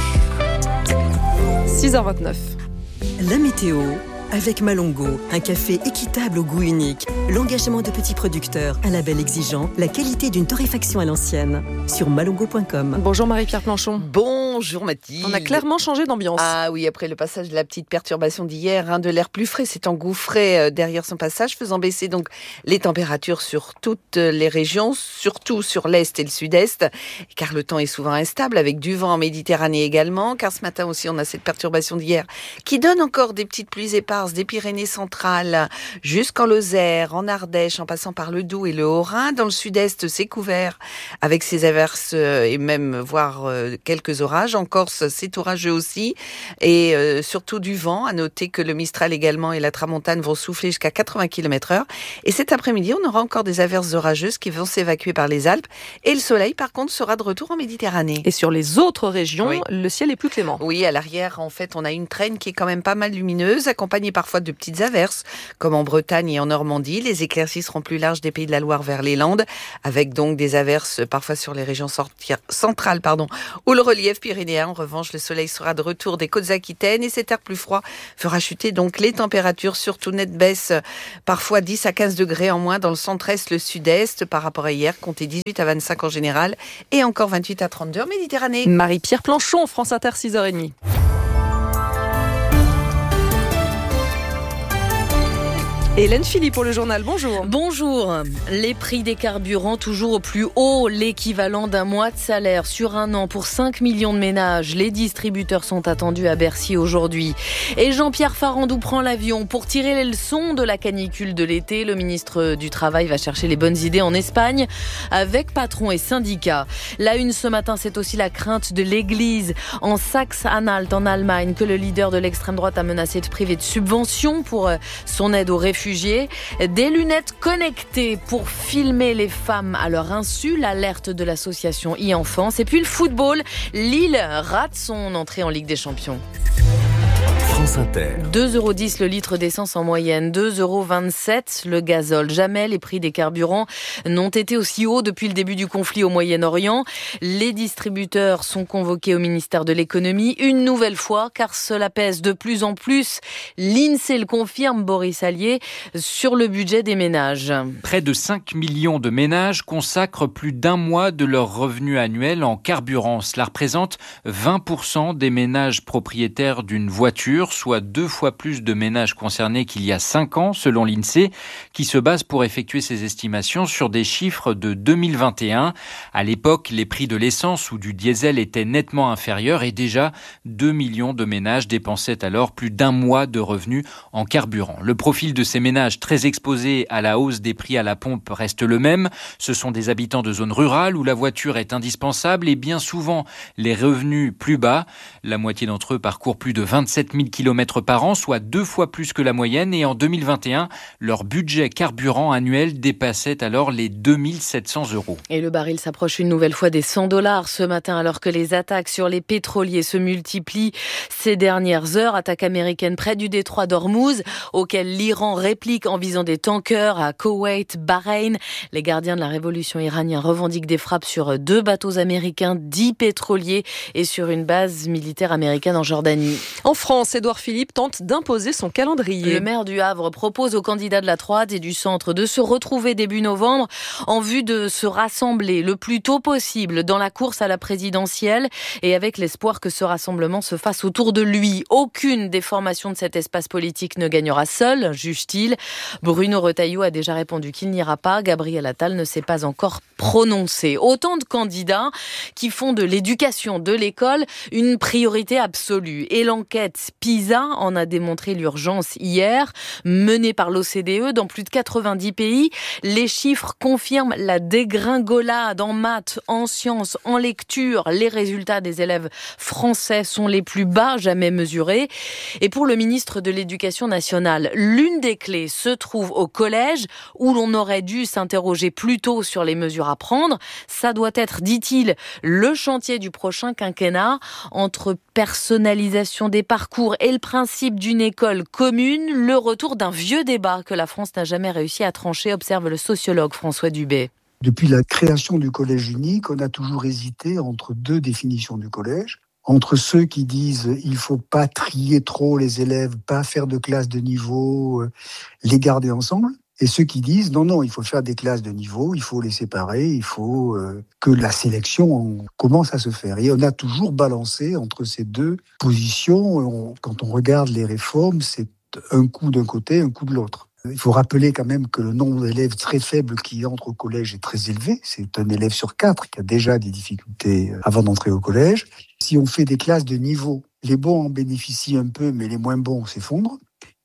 [SPEAKER 1] six heures vingt-neuf.
[SPEAKER 23] La météo avec Malongo, un café équitable au goût unique, l'engagement de petits producteurs, un label exigeant, la qualité d'une torréfaction à l'ancienne. Sur malongo point com.
[SPEAKER 1] Bonjour Marie-Pierre Planchon.
[SPEAKER 24] Bonjour Mathilde.
[SPEAKER 1] On a clairement changé d'ambiance.
[SPEAKER 24] Ah oui, après le passage de la petite perturbation d'hier, hein, de l'air plus frais s'est engouffré derrière son passage, faisant baisser donc les températures sur toutes les régions, surtout sur l'est et le sud-est, car le temps est souvent instable avec du vent en Méditerranée également, car ce matin aussi on a cette perturbation d'hier qui donne encore des petites pluies éparses des Pyrénées centrales jusqu'en Lozère, l'Isère, en Ardèche, en passant par le Doubs et le Haut-Rhin. Dans le sud-est, c'est couvert avec ces averses et même voire quelques orages. En Corse, c'est orageux aussi et euh, surtout du vent. À noter que le Mistral également et la Tramontane vont souffler jusqu'à quatre-vingts kilomètres heure. Et cet après-midi, on aura encore des averses orageuses qui vont s'évacuer par les Alpes. Et le soleil, par contre, sera de retour en Méditerranée.
[SPEAKER 1] Et sur les autres régions, oui. le ciel est plus clément.
[SPEAKER 24] Oui, à l'arrière, en fait, on a une traîne qui est quand même pas mal lumineuse, accompagnée parfois de petites averses, comme en Bretagne et en Normandie. Les éclaircies seront plus larges des Pays de la Loire vers les Landes, avec donc des averses parfois sur les régions centrales, pardon, ou le relief pyrénéen. En revanche, le soleil sera de retour des côtes aquitaines et cet air plus froid fera chuter donc les températures, surtout nette baisse, parfois dix à quinze degrés en moins dans le centre-est, le sud-est, par rapport à hier, comptez dix-huit à vingt-cinq en général, et encore vingt-huit à trente-deux en Méditerranée.
[SPEAKER 1] Marie-Pierre Planchon, France Inter, six heures trente. Hélène Philippe pour le journal, bonjour.
[SPEAKER 2] Bonjour. Les prix des carburants toujours au plus haut, l'équivalent d'un mois de salaire sur un an pour cinq millions de ménages. Les distributeurs sont attendus à Bercy aujourd'hui. Et Jean-Pierre Farandou prend l'avion pour tirer les leçons de la canicule de l'été. Le ministre du Travail va chercher les bonnes idées en Espagne avec patrons et syndicats. La une ce matin, c'est aussi la crainte de l'Église. En Saxe-Anhalt, en Allemagne, que le leader de l'extrême droite a menacé de priver de subventions pour son aide aux réfugiés. Des lunettes connectées pour filmer les femmes à leur insu, l'alerte de l'association e-Enfance. Et puis le football, Lille rate son entrée en Ligue des Champions.
[SPEAKER 17] France Inter.
[SPEAKER 2] deux euros dix le litre d'essence en moyenne, deux euros vingt-sept le gazole. Jamais les prix des carburants n'ont été aussi hauts depuis le début du conflit au Moyen-Orient. Les distributeurs sont convoqués au ministère de l'économie une nouvelle fois car cela pèse de plus en plus. L'INSEE le confirme, Boris Allier, sur le budget des ménages.
[SPEAKER 3] Près de cinq millions de ménages consacrent plus d'un mois de leur revenu annuel en carburant. Cela représente vingt pour cent des ménages propriétaires d'une voiture, soit deux fois plus de ménages concernés qu'il y a cinq ans, selon l'INSEE, qui se base pour effectuer ses estimations sur des chiffres de deux mille vingt et un. À l'époque, les prix de l'essence ou du diesel étaient nettement inférieurs et déjà deux millions de ménages dépensaient alors plus d'un mois de revenus en carburant. Le profil de ces ménages très exposés à la hausse des prix à la pompe reste le même. Ce sont des habitants de zones rurales où la voiture est indispensable et bien souvent les revenus plus bas. La moitié d'entre eux parcourent plus de vingt-sept mille kilomètres par an, soit deux fois plus que la moyenne. Et en deux mille vingt et un, leur budget carburant annuel dépassait alors les deux mille sept cents euros.
[SPEAKER 2] Et le baril s'approche une nouvelle fois des cent dollars ce matin, alors que les attaques sur les pétroliers se multiplient ces dernières heures. Attaque américaine près du détroit d'Ormuz, auquel l'Iran réplique en visant des tankers à Koweït, Bahreïn. Les gardiens de la révolution iranienne revendiquent des frappes sur deux bateaux américains, dix pétroliers et sur une base militaire américaine en Jordanie.
[SPEAKER 1] En France, Édouard Philippe tente d'imposer son calendrier.
[SPEAKER 2] Le maire du Havre propose aux candidats de la droite et du centre de se retrouver début novembre en vue de se rassembler le plus tôt possible dans la course à la présidentielle et avec l'espoir que ce rassemblement se fasse autour de lui. Aucune des formations de cet espace politique ne gagnera seule, juge-t-il. Bruno Retailleau a déjà répondu qu'il n'ira pas. Gabriel Attal ne s'est pas encore prononcé. Autant de candidats qui font de l'éducation, de l'école, une priorité absolue. Et l'enquête PISA en a démontré l'urgence hier. Menée par l'O C D E dans plus de quatre-vingt-dix pays, les chiffres confirment la dégringolade en maths, en sciences, en lecture. Les résultats des élèves français sont les plus bas jamais mesurés. Et pour le ministre de l'Éducation nationale, l'une des clés se trouve au collège où l'on aurait dû s'interroger plus tôt sur les mesures à prendre. Ça doit être, dit-il, le chantier du prochain quinquennat entre personnalisation des parcours et le principe d'une école commune, le retour d'un vieux débat que la France n'a jamais réussi à trancher, observe le sociologue François Dubé.
[SPEAKER 4] Depuis la création du collège unique, on a toujours hésité entre deux définitions du collège. Entre ceux qui disent il faut pas trier trop les élèves, pas faire de classes de niveau, les garder ensemble. Et ceux qui disent non, non, il faut faire des classes de niveau, il faut les séparer, il faut euh, que la sélection commence à se faire. Et on a toujours balancé entre ces deux positions. On, quand on regarde les réformes, c'est un coup d'un côté, un coup de l'autre. Il faut rappeler quand même que le nombre d'élèves très faible qui entrent au collège est très élevé. C'est un élève sur quatre qui a déjà des difficultés avant d'entrer au collège. Si on fait des classes de niveau, les bons en bénéficient un peu, mais les moins bons s'effondrent.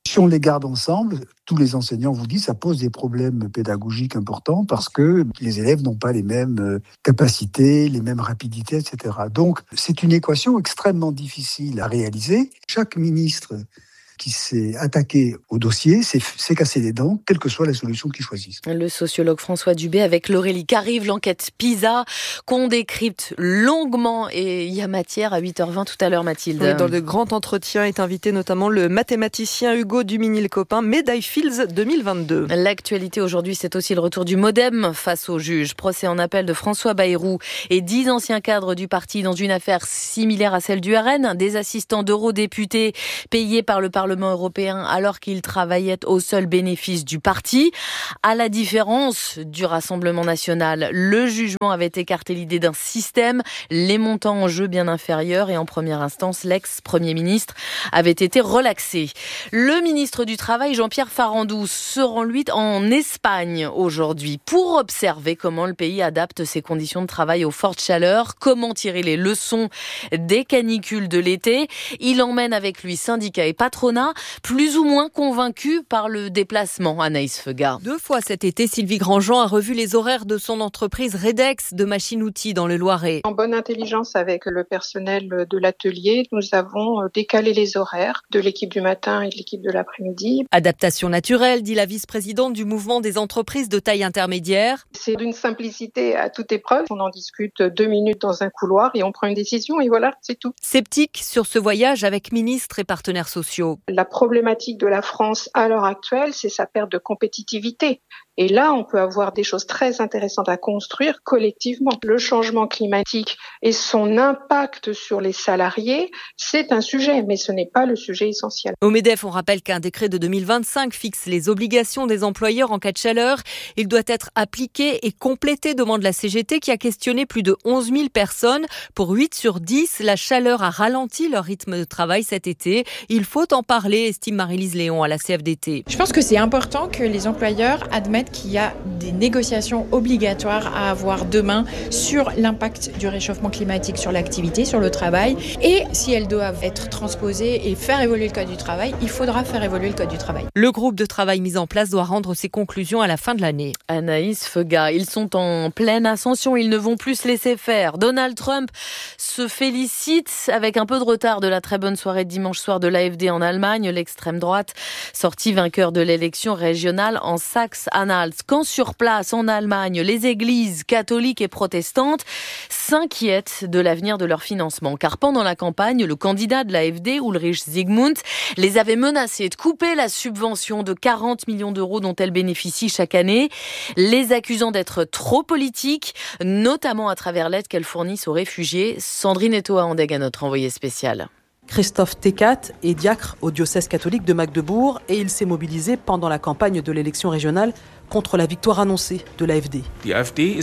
[SPEAKER 4] Si on les garde ensemble, tous les enseignants vous disent que ça pose des problèmes pédagogiques importants parce que les élèves n'ont pas les mêmes capacités, les mêmes rapidités, et cetera. Donc, c'est une équation extrêmement difficile à réaliser. Chaque ministre qui s'est attaqué au dossier s'est, s'est cassé les dents, quelle que soit la solution qu'il choisisse.
[SPEAKER 2] Le sociologue François Dubé avec Laurélie Carive, l'enquête PISA qu'on décrypte longuement et il y a matière à huit heures vingt tout à l'heure, Mathilde.
[SPEAKER 1] Oui, dans le grand entretien est invité notamment le mathématicien Hugo Dumigny-Lecopain, médaille Fields deux mille vingt-deux.
[SPEAKER 2] L'actualité aujourd'hui, c'est aussi le retour du MoDem face au juge. Procès en appel de François Bayrou et dix anciens cadres du parti dans une affaire similaire à celle du R N, des assistants d'eurodéputés payés par le Parlement européen alors qu'ils travaillaient au seul bénéfice du parti. À la différence du Rassemblement national, le jugement avait écarté l'idée d'un système, les montants en jeu bien inférieurs et en première instance, l'ex-premier ministre avait été relaxé. Le ministre du Travail, Jean-Pierre Farandou, se rend lui en Espagne aujourd'hui pour observer comment le pays adapte ses conditions de travail aux fortes chaleurs, comment tirer les leçons des canicules de l'été. Il emmène avec lui syndicats et patronat, plus ou moins convaincus par le déplacement. Anaïs Feuga.
[SPEAKER 5] Deux fois cet été, Sylvie Grandjean a revu les horaires de son entreprise Redex de machines-outils dans le Loiret.
[SPEAKER 6] En bonne intelligence avec le personnel de l'atelier, nous avons décalé les horaires de l'équipe du matin et de l'équipe de l'après-midi.
[SPEAKER 5] Adaptation naturelle, dit la vice-présidente du mouvement des entreprises de taille intermédiaire.
[SPEAKER 6] C'est d'une simplicité à toute épreuve. On en discute deux minutes dans un couloir et on prend une décision et voilà, c'est tout.
[SPEAKER 5] Sceptique sur ce voyage avec ministres et partenaires sociaux.
[SPEAKER 6] La problématique de la France à l'heure actuelle, c'est sa perte de compétitivité. Et là, on peut avoir des choses très intéressantes à construire collectivement. Le changement climatique et son impact sur les salariés, c'est un sujet, mais ce n'est pas le sujet essentiel.
[SPEAKER 5] Au MEDEF, on rappelle qu'un décret de deux mille vingt-cinq fixe les obligations des employeurs en cas de chaleur. Il doit être appliqué et complété, demande la C G T qui a questionné plus de onze mille personnes. Pour huit sur dix, la chaleur a ralenti leur rythme de travail cet été. Il faut en parler, estime Marie-Lise Léon à la C F D T.
[SPEAKER 7] Je pense que c'est important que les employeurs admettent qu'il y a des négociations obligatoires à avoir demain sur l'impact du réchauffement climatique sur l'activité, sur le travail. Et si elles doivent être transposées et faire évoluer le code du travail, il faudra faire évoluer le code du travail.
[SPEAKER 5] Le groupe de travail mis en place doit rendre ses conclusions à la fin de l'année.
[SPEAKER 2] Anaïs Feuga, ils sont en pleine ascension, ils ne vont plus se laisser faire. Donald Trump se félicite avec un peu de retard de la très bonne soirée de dimanche soir de l'A F D en Allemagne. L'extrême droite, sorti vainqueur de l'élection régionale en Saxe-Anhalt. Quand sur place, en Allemagne, les églises catholiques et protestantes s'inquiètent de l'avenir de leur financement. Car pendant la campagne, le candidat de l'A F D, Ulrich Zygmunt, les avait menacés de couper la subvention de quarante millions d'euros dont elle bénéficie chaque année, les accusant d'être trop politiques, notamment à travers l'aide qu'elle fournissent aux réfugiés. Sandrine Etoa-Andeg à notre envoyé spécial.
[SPEAKER 8] Christophe Tecat est diacre au diocèse catholique de Magdebourg et il s'est mobilisé pendant la campagne de l'élection régionale contre la victoire annoncée de l'A F D.
[SPEAKER 25] L'A F D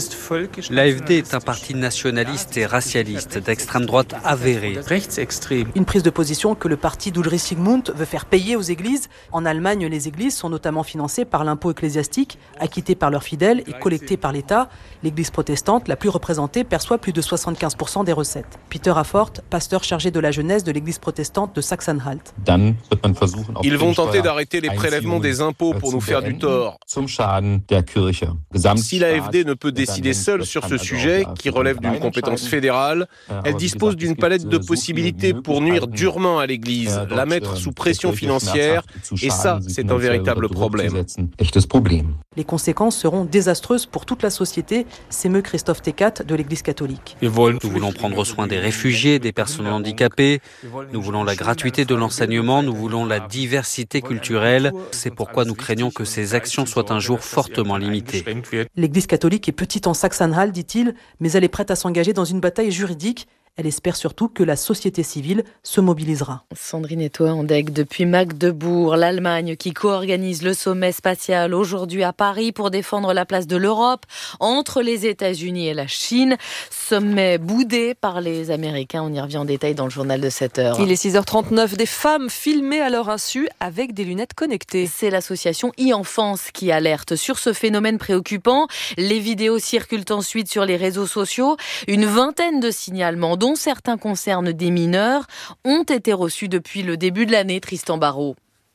[SPEAKER 25] est un parti nationaliste et racialiste, d'extrême droite avérée.
[SPEAKER 8] Une prise de position que le parti d'Ulrich Zygmunt veut faire payer aux églises. En Allemagne, les églises sont notamment financées par l'impôt ecclésiastique, acquitté par leurs fidèles et collecté par l'État. L'église protestante, la plus représentée, perçoit plus de soixante-quinze pour cent des recettes. Peter Affort, pasteur chargé de la jeunesse de l'église protestante de Saxe-Anhalt.
[SPEAKER 26] Ils vont tenter d'arrêter les prélèvements des impôts pour nous faire du tort. Si l'A F D ne peut décider seule sur ce sujet, qui relève d'une compétence fédérale, elle dispose d'une palette de possibilités pour nuire durement à l'Église, la mettre sous pression financière, et ça, c'est un véritable problème.
[SPEAKER 8] Les conséquences seront désastreuses pour toute la société, s'émeut Christophe Tecat de l'Église catholique.
[SPEAKER 25] Nous voulons prendre soin des réfugiés, des personnes handicapées, nous voulons la gratuité de l'enseignement, nous voulons la diversité culturelle. C'est pourquoi nous craignons que ces actions soient un jour fortement limitée.
[SPEAKER 8] L'église catholique est petite en Saxe-Anhalt, dit-il, mais elle est prête à s'engager dans une bataille juridique. Elle espère surtout que la société civile se mobilisera.
[SPEAKER 2] Sandrine Etoa-Andeg depuis Magdebourg, l'Allemagne qui co-organise le sommet spatial aujourd'hui à Paris pour défendre la place de l'Europe entre les États-Unis et la Chine. Sommet boudé par les Américains. On y revient en détail dans le journal de sept heures.
[SPEAKER 1] Il est six heures trente-neuf. Des femmes filmées à leur insu avec des lunettes connectées.
[SPEAKER 2] C'est l'association e-Enfance qui alerte sur ce phénomène préoccupant. Les vidéos circulent ensuite sur les réseaux sociaux. Une vingtaine de signalements, dont certains concernent des mineurs, ont été reçus depuis le début de l'année. Tristan Barraud.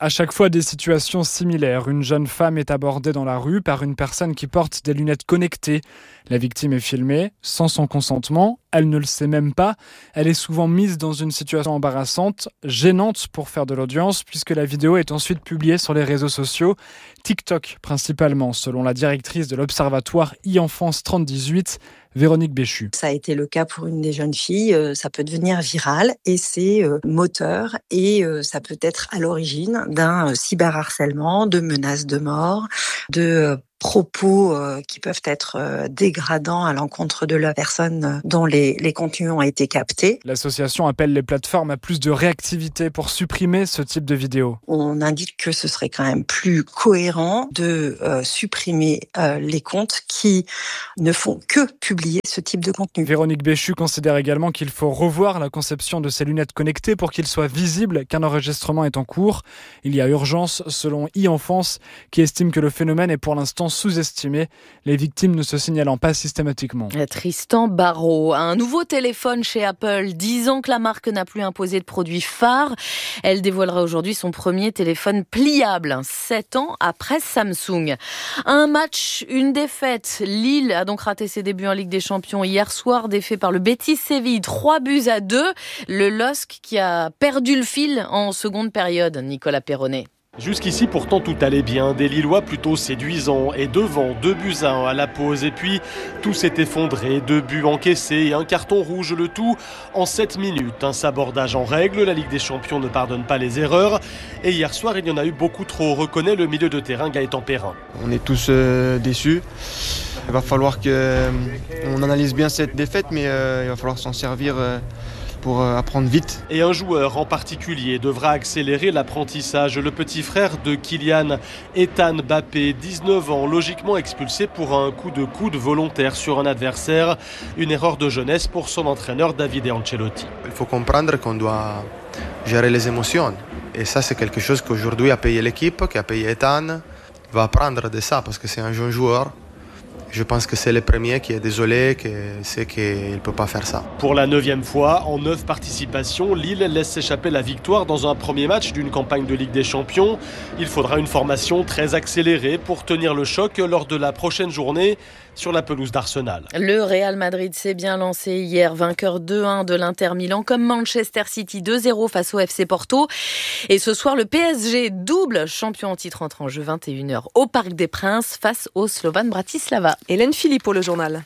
[SPEAKER 9] À chaque fois, des situations similaires. Une jeune femme est abordée dans la rue par une personne qui porte des lunettes connectées. La victime est filmée sans son consentement. Elle ne le sait même pas. Elle est souvent mise dans une situation embarrassante, gênante pour faire de l'audience, puisque la vidéo est ensuite publiée sur les réseaux sociaux, TikTok principalement, selon la directrice de l'Observatoire e-Enfance trente dix-huit, Véronique Béchu.
[SPEAKER 11] Ça a été le cas pour une des jeunes filles. Ça peut devenir viral et c'est moteur et ça peut être à l'origine d'un cyberharcèlement, de menaces de mort, de propos euh, qui peuvent être euh, dégradants à l'encontre de la personne dont les, les contenus ont été captés.
[SPEAKER 9] L'association appelle les plateformes à plus de réactivité pour supprimer ce type de vidéos.
[SPEAKER 11] On indique que ce serait quand même plus cohérent de euh, supprimer euh, les comptes qui ne font que publier ce type de contenu.
[SPEAKER 9] Véronique Béchu considère également qu'il faut revoir la conception de ces lunettes connectées pour qu'il soit visible qu'un enregistrement est en cours. Il y a urgence, selon e-Enfance, qui estime que le phénomène est pour l'instant sous-estimé, les victimes ne se signalant pas systématiquement.
[SPEAKER 2] Tristan Barrault, un nouveau téléphone chez Apple, dix ans que la marque n'a plus imposé de produits phares. Elle dévoilera aujourd'hui son premier téléphone pliable, sept ans après Samsung. Un match, une défaite. Lille a donc raté ses débuts en Ligue des Champions hier soir, défait par le Betis Séville, trois buts à deux. Le L O S C qui a perdu le fil en seconde période, Nicolas Perronnet.
[SPEAKER 12] Jusqu'ici, pourtant, tout allait bien. Des Lillois plutôt séduisants et devant, deux buts à un à la pause. Et puis, tout s'est effondré. Deux buts encaissés et un carton rouge, le tout en sept minutes. Un sabordage en règle. La Ligue des Champions ne pardonne pas les erreurs. Et hier soir, il y en a eu beaucoup trop, reconnaît le milieu de terrain Gaëtan Perrin.
[SPEAKER 13] On est tous euh, déçus. Il va falloir qu'on euh, analyse bien cette défaite, mais euh, il va falloir s'en servir euh, pour apprendre vite.
[SPEAKER 12] Et un joueur en particulier devra accélérer l'apprentissage. Le petit frère de Kylian, Ethan Mbappé, dix-neuf ans, logiquement expulsé pour un coup de coude volontaire sur un adversaire. Une erreur de jeunesse pour son entraîneur Davide Ancelotti.
[SPEAKER 15] Il faut comprendre qu'on doit gérer les émotions. Et ça, c'est quelque chose qu'aujourd'hui a payé l'équipe, qui a payé Ethan. Il va apprendre de ça parce que c'est un jeune joueur. Je pense que c'est le premier qui est désolé, qui sait qu'il ne peut pas faire ça.
[SPEAKER 12] Pour la neuvième fois, en neuf participations, Lille laisse s'échapper la victoire dans un premier match d'une campagne de Ligue des Champions. Il faudra une formation très accélérée pour tenir le choc lors de la prochaine journée sur la pelouse d'Arsenal.
[SPEAKER 2] Le Real Madrid s'est bien lancé hier, vainqueur deux un de l'Inter Milan, comme Manchester City deux zéro face au F C Porto. Et ce soir, le P S G, double champion en titre, entre en jeu vingt et une heures au Parc des Princes face au Slovan Bratislava.
[SPEAKER 1] Hélène Philippe pour le journal.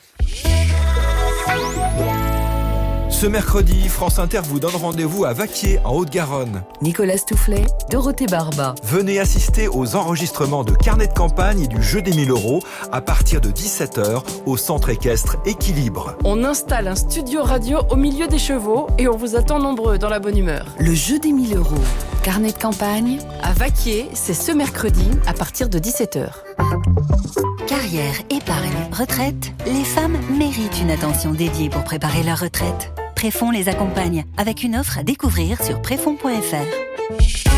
[SPEAKER 17] Ce mercredi, France Inter vous donne rendez-vous à Vaquier, en Haute-Garonne.
[SPEAKER 16] Nicolas Stoufflet, Dorothée Barba.
[SPEAKER 17] Venez assister aux enregistrements de carnet de campagne et du jeu des mille euros à partir de dix-sept heures au centre équestre Équilibre.
[SPEAKER 16] On installe un studio radio au milieu des chevaux et on vous attend nombreux dans la bonne humeur. Le jeu des mille euros, carnet de campagne, à Vaquier, c'est ce mercredi à partir de dix-sept heures.
[SPEAKER 27] Carrière, épargne, retraite, les femmes méritent une attention dédiée pour préparer leur retraite. Préfonds les accompagne avec une offre à découvrir sur préfonds point f r.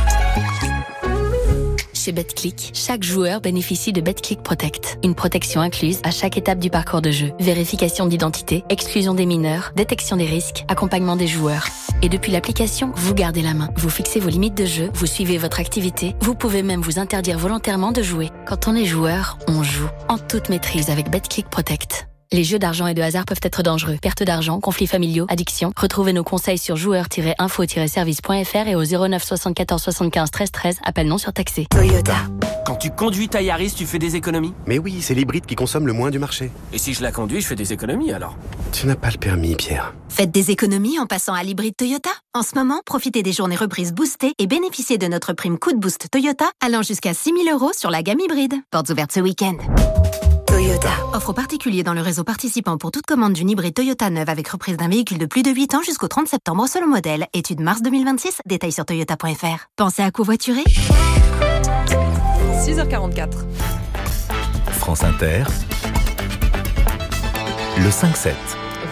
[SPEAKER 14] Chez BetClick, chaque joueur bénéficie de BetClick Protect. Une protection incluse à chaque étape du parcours de jeu. Vérification d'identité, exclusion des mineurs, détection des risques, accompagnement des joueurs. Et depuis l'application, vous gardez la main. Vous fixez vos limites de jeu, vous suivez votre activité. Vous pouvez même vous interdire volontairement de jouer. Quand on est joueur, on joue. En toute maîtrise avec BetClick Protect. Les jeux d'argent et de hasard peuvent être dangereux. Perte d'argent, conflits familiaux, addiction. Retrouvez nos conseils sur joueurs tiret info tiret service point f r et au zéro neuf soixante-quatorze soixante-quinze treize treize. Appel non surtaxé.
[SPEAKER 28] Toyota. Quand tu conduis ta Yaris, tu fais des économies?
[SPEAKER 29] Mais oui, c'est l'hybride qui consomme le moins du marché.
[SPEAKER 28] Et si je la conduis, je fais des économies alors?
[SPEAKER 29] Tu n'as pas le permis, Pierre.
[SPEAKER 27] Faites des économies en passant à l'hybride Toyota. En ce moment, profitez des journées reprises boostées et bénéficiez de notre prime coup de boost Toyota allant jusqu'à six mille euros sur la gamme hybride. Portes ouvertes ce week-end. Toyota. Offre aux particuliers dans le réseau participant pour toute commande d'une hybride Toyota neuve avec reprise d'un véhicule de plus de huit ans jusqu'au trente septembre selon modèle. Étude mars deux mille vingt-six. Détails sur toyota point f r. Pensez à covoiturer.
[SPEAKER 1] six heures quarante-quatre.
[SPEAKER 17] France Inter. Le cinq sept.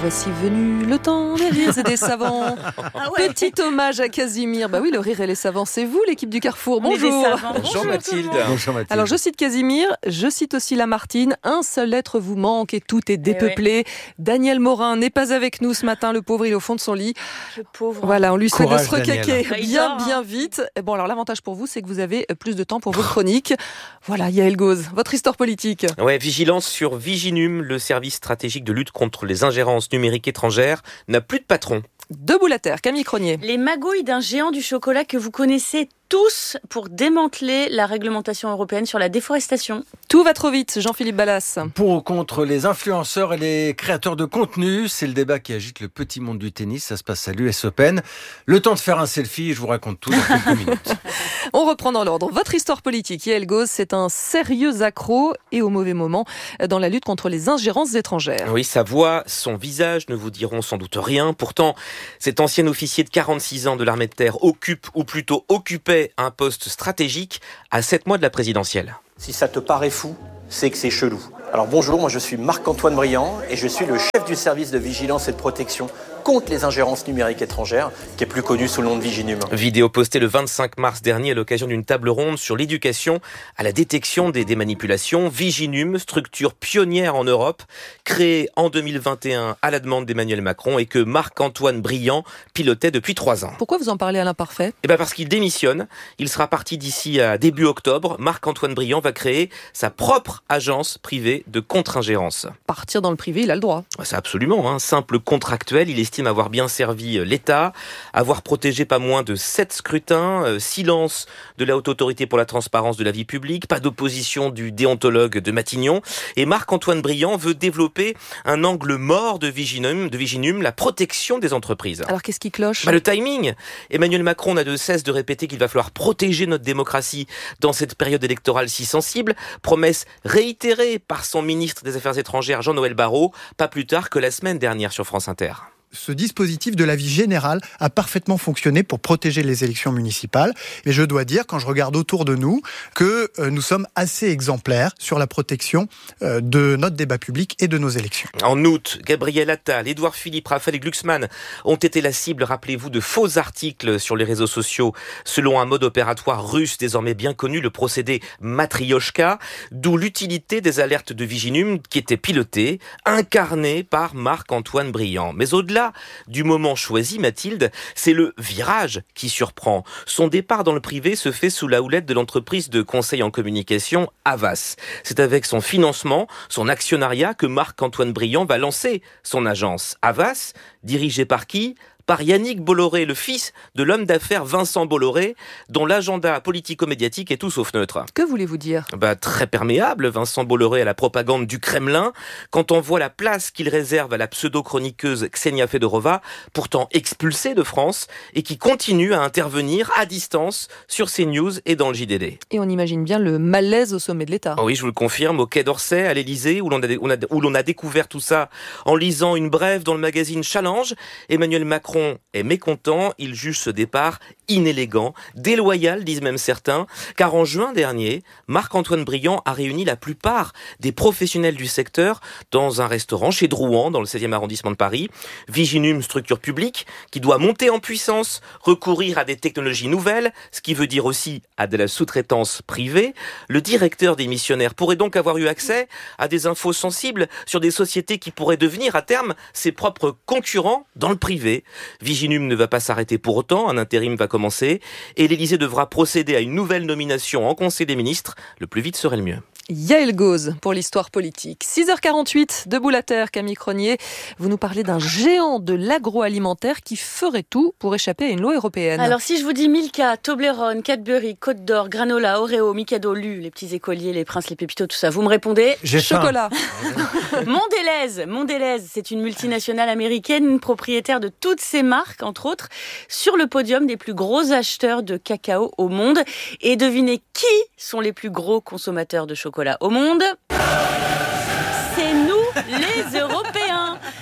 [SPEAKER 1] Voici venu le temps des rires et des savants. Ah ouais. Petit hommage à Casimir. Bah oui, le rire et les savants, c'est vous, l'équipe du Carrefour. Bonjour.
[SPEAKER 3] Bonjour, Bonjour Mathilde. Bonjour Mathilde.
[SPEAKER 1] Alors je cite Casimir, je cite aussi Lamartine. Un seul être vous manque et tout est dépeuplé. Ouais. Daniel Morin n'est pas avec nous ce matin. Le pauvre, il est au fond de son lit.
[SPEAKER 2] Le pauvre.
[SPEAKER 1] Voilà, on lui souhaite de se
[SPEAKER 3] recaquer
[SPEAKER 1] bien, bien vite. Bon, alors l'avantage pour vous, c'est que vous avez plus de temps pour vos chroniques. Voilà, Yael Gauz, votre histoire politique.
[SPEAKER 3] Ouais, vigilance sur Viginum, le service stratégique de lutte contre les ingérences numériques étrangères, n'a plus de patron.
[SPEAKER 1] Debout la terre, Camille Cronier.
[SPEAKER 2] Les magouilles d'un géant du chocolat que vous connaissez tous pour démanteler la réglementation européenne sur la déforestation.
[SPEAKER 1] Tout va trop vite, Jean-Philippe Ballas.
[SPEAKER 10] Pour ou contre les influenceurs et les créateurs de contenu, c'est le débat qui agite le petit monde du tennis. Ça se passe à l'U S Open. Le temps de faire un selfie et je vous raconte tout dans quelques minutes.
[SPEAKER 1] On reprend dans l'ordre. Votre histoire politique, Yael Gauz, c'est un sérieux accroc et au mauvais moment dans la lutte contre les ingérences étrangères.
[SPEAKER 3] Oui, sa voix, son visage ne vous diront sans doute rien. Pourtant, cet ancien officier de quarante-six ans de l'armée de terre occupe, ou plutôt occupait, un poste stratégique à sept mois de la présidentielle.
[SPEAKER 18] Si ça te paraît fou, c'est que c'est chelou. Alors bonjour, moi je suis Marc-Antoine Briand et je suis le chef du service de vigilance et de protection contre les ingérences numériques étrangères, qui est plus connu sous le nom de Viginum.
[SPEAKER 3] Vidéo postée le vingt-cinq mars dernier à l'occasion d'une table ronde sur l'éducation à la détection des, des manipulations. Viginum, structure pionnière en Europe, créée en deux mille vingt et un à la demande d'Emmanuel Macron et que Marc-Antoine Briand pilotait depuis trois ans.
[SPEAKER 1] Pourquoi vous en parlez à l'imparfait ?
[SPEAKER 3] Eh bien parce qu'il démissionne. Il sera parti d'ici à début octobre. Marc-Antoine Briand va créer sa propre agence privée de contre-ingérence.
[SPEAKER 1] Partir dans le privé, il a le droit.
[SPEAKER 3] C'est absolument, hein. Simple contractuel, il estime avoir bien servi l'État, avoir protégé pas moins de sept scrutins, euh, silence de la Haute Autorité pour la transparence de la vie publique, pas d'opposition du déontologue de Matignon. Et Marc-Antoine Briand veut développer un angle mort de Viginum, de Viginum, la protection des entreprises.
[SPEAKER 1] Alors qu'est-ce qui cloche ?
[SPEAKER 3] Bah, le timing. Emmanuel Macron n'a de cesse de répéter qu'il va falloir protéger notre démocratie dans cette période électorale si sensible. Promesse réitérée par son ministre des Affaires étrangères, Jean-Noël Barrot, pas plus tard que la semaine dernière sur France Inter.
[SPEAKER 19] Ce dispositif de l'avis général a parfaitement fonctionné pour protéger les élections municipales. Et je dois dire, quand je regarde autour de nous, que euh, nous sommes assez exemplaires sur la protection euh, de notre débat public et de nos élections.
[SPEAKER 3] En août, Gabriel Attal, Édouard Philippe, Raphaël Glucksmann ont été la cible, rappelez-vous, de faux articles sur les réseaux sociaux selon un mode opératoire russe désormais bien connu, le procédé Matrioshka, d'où l'utilité des alertes de Viginum qui étaient pilotées, incarnées par Marc-Antoine Briand. Mais au-delà du moment choisi, Mathilde, c'est le virage qui surprend. Son départ dans le privé se fait sous la houlette de l'entreprise de conseil en communication Havas. C'est avec son financement, son actionnariat que Marc-Antoine Briand va lancer son agence. Havas, dirigée par qui ? Par Yannick Bolloré, le fils de l'homme d'affaires Vincent Bolloré, dont l'agenda politico-médiatique est tout sauf neutre.
[SPEAKER 1] Que voulez-vous dire ?
[SPEAKER 3] Bah, très perméable, Vincent Bolloré à la propagande du Kremlin, quand on voit la place qu'il réserve à la pseudo-chroniqueuse Ksenia Fedorova, pourtant expulsée de France, et qui continue à intervenir à distance sur CNews et dans le J D D.
[SPEAKER 1] Et on imagine bien le malaise au sommet de l'État.
[SPEAKER 3] Oh oui, je vous le confirme, au Quai d'Orsay, à l'Élysée, où l'on a, on a, où l'on a découvert tout ça en lisant une brève dans le magazine Challenge. Emmanuel Macron est mécontent, il juge ce départ inélégant, déloyal, disent même certains, car en juin dernier, Marc-Antoine Briand a réuni la plupart des professionnels du secteur dans un restaurant chez Drouan, dans le seizième arrondissement de Paris. Viginum, structure publique, qui doit monter en puissance, recourir à des technologies nouvelles, ce qui veut dire aussi à de la sous-traitance privée. Le directeur des missionnaires pourrait donc avoir eu accès à des infos sensibles sur des sociétés qui pourraient devenir à terme ses propres concurrents dans le privé. Viginum ne va pas s'arrêter pour autant, un intérim va commencer et l'Élysée devra procéder à une nouvelle nomination en Conseil des ministres. Le plus vite serait le mieux.
[SPEAKER 1] Yael Gauz pour l'histoire politique. six heures quarante-huit, debout la terre, Camille Cronier. Vous nous parlez d'un géant de l'agroalimentaire qui ferait tout pour échapper à une loi européenne.
[SPEAKER 2] Alors si je vous dis Milka, Toblerone, Cadbury, Côte d'Or, Granola, Oreo, Mikado, Lu, les petits écoliers, les princes, les pépitos, tout ça, vous me répondez ?
[SPEAKER 19] J'ai
[SPEAKER 1] chocolat.
[SPEAKER 2] Mondelez, Mondelez, c'est une multinationale américaine propriétaire de toutes ces marques, entre autres, sur le podium des plus gros acheteurs de cacao au monde. Et devinez qui sont les plus gros consommateurs de chocolat au monde ? C'est nous, les Européens.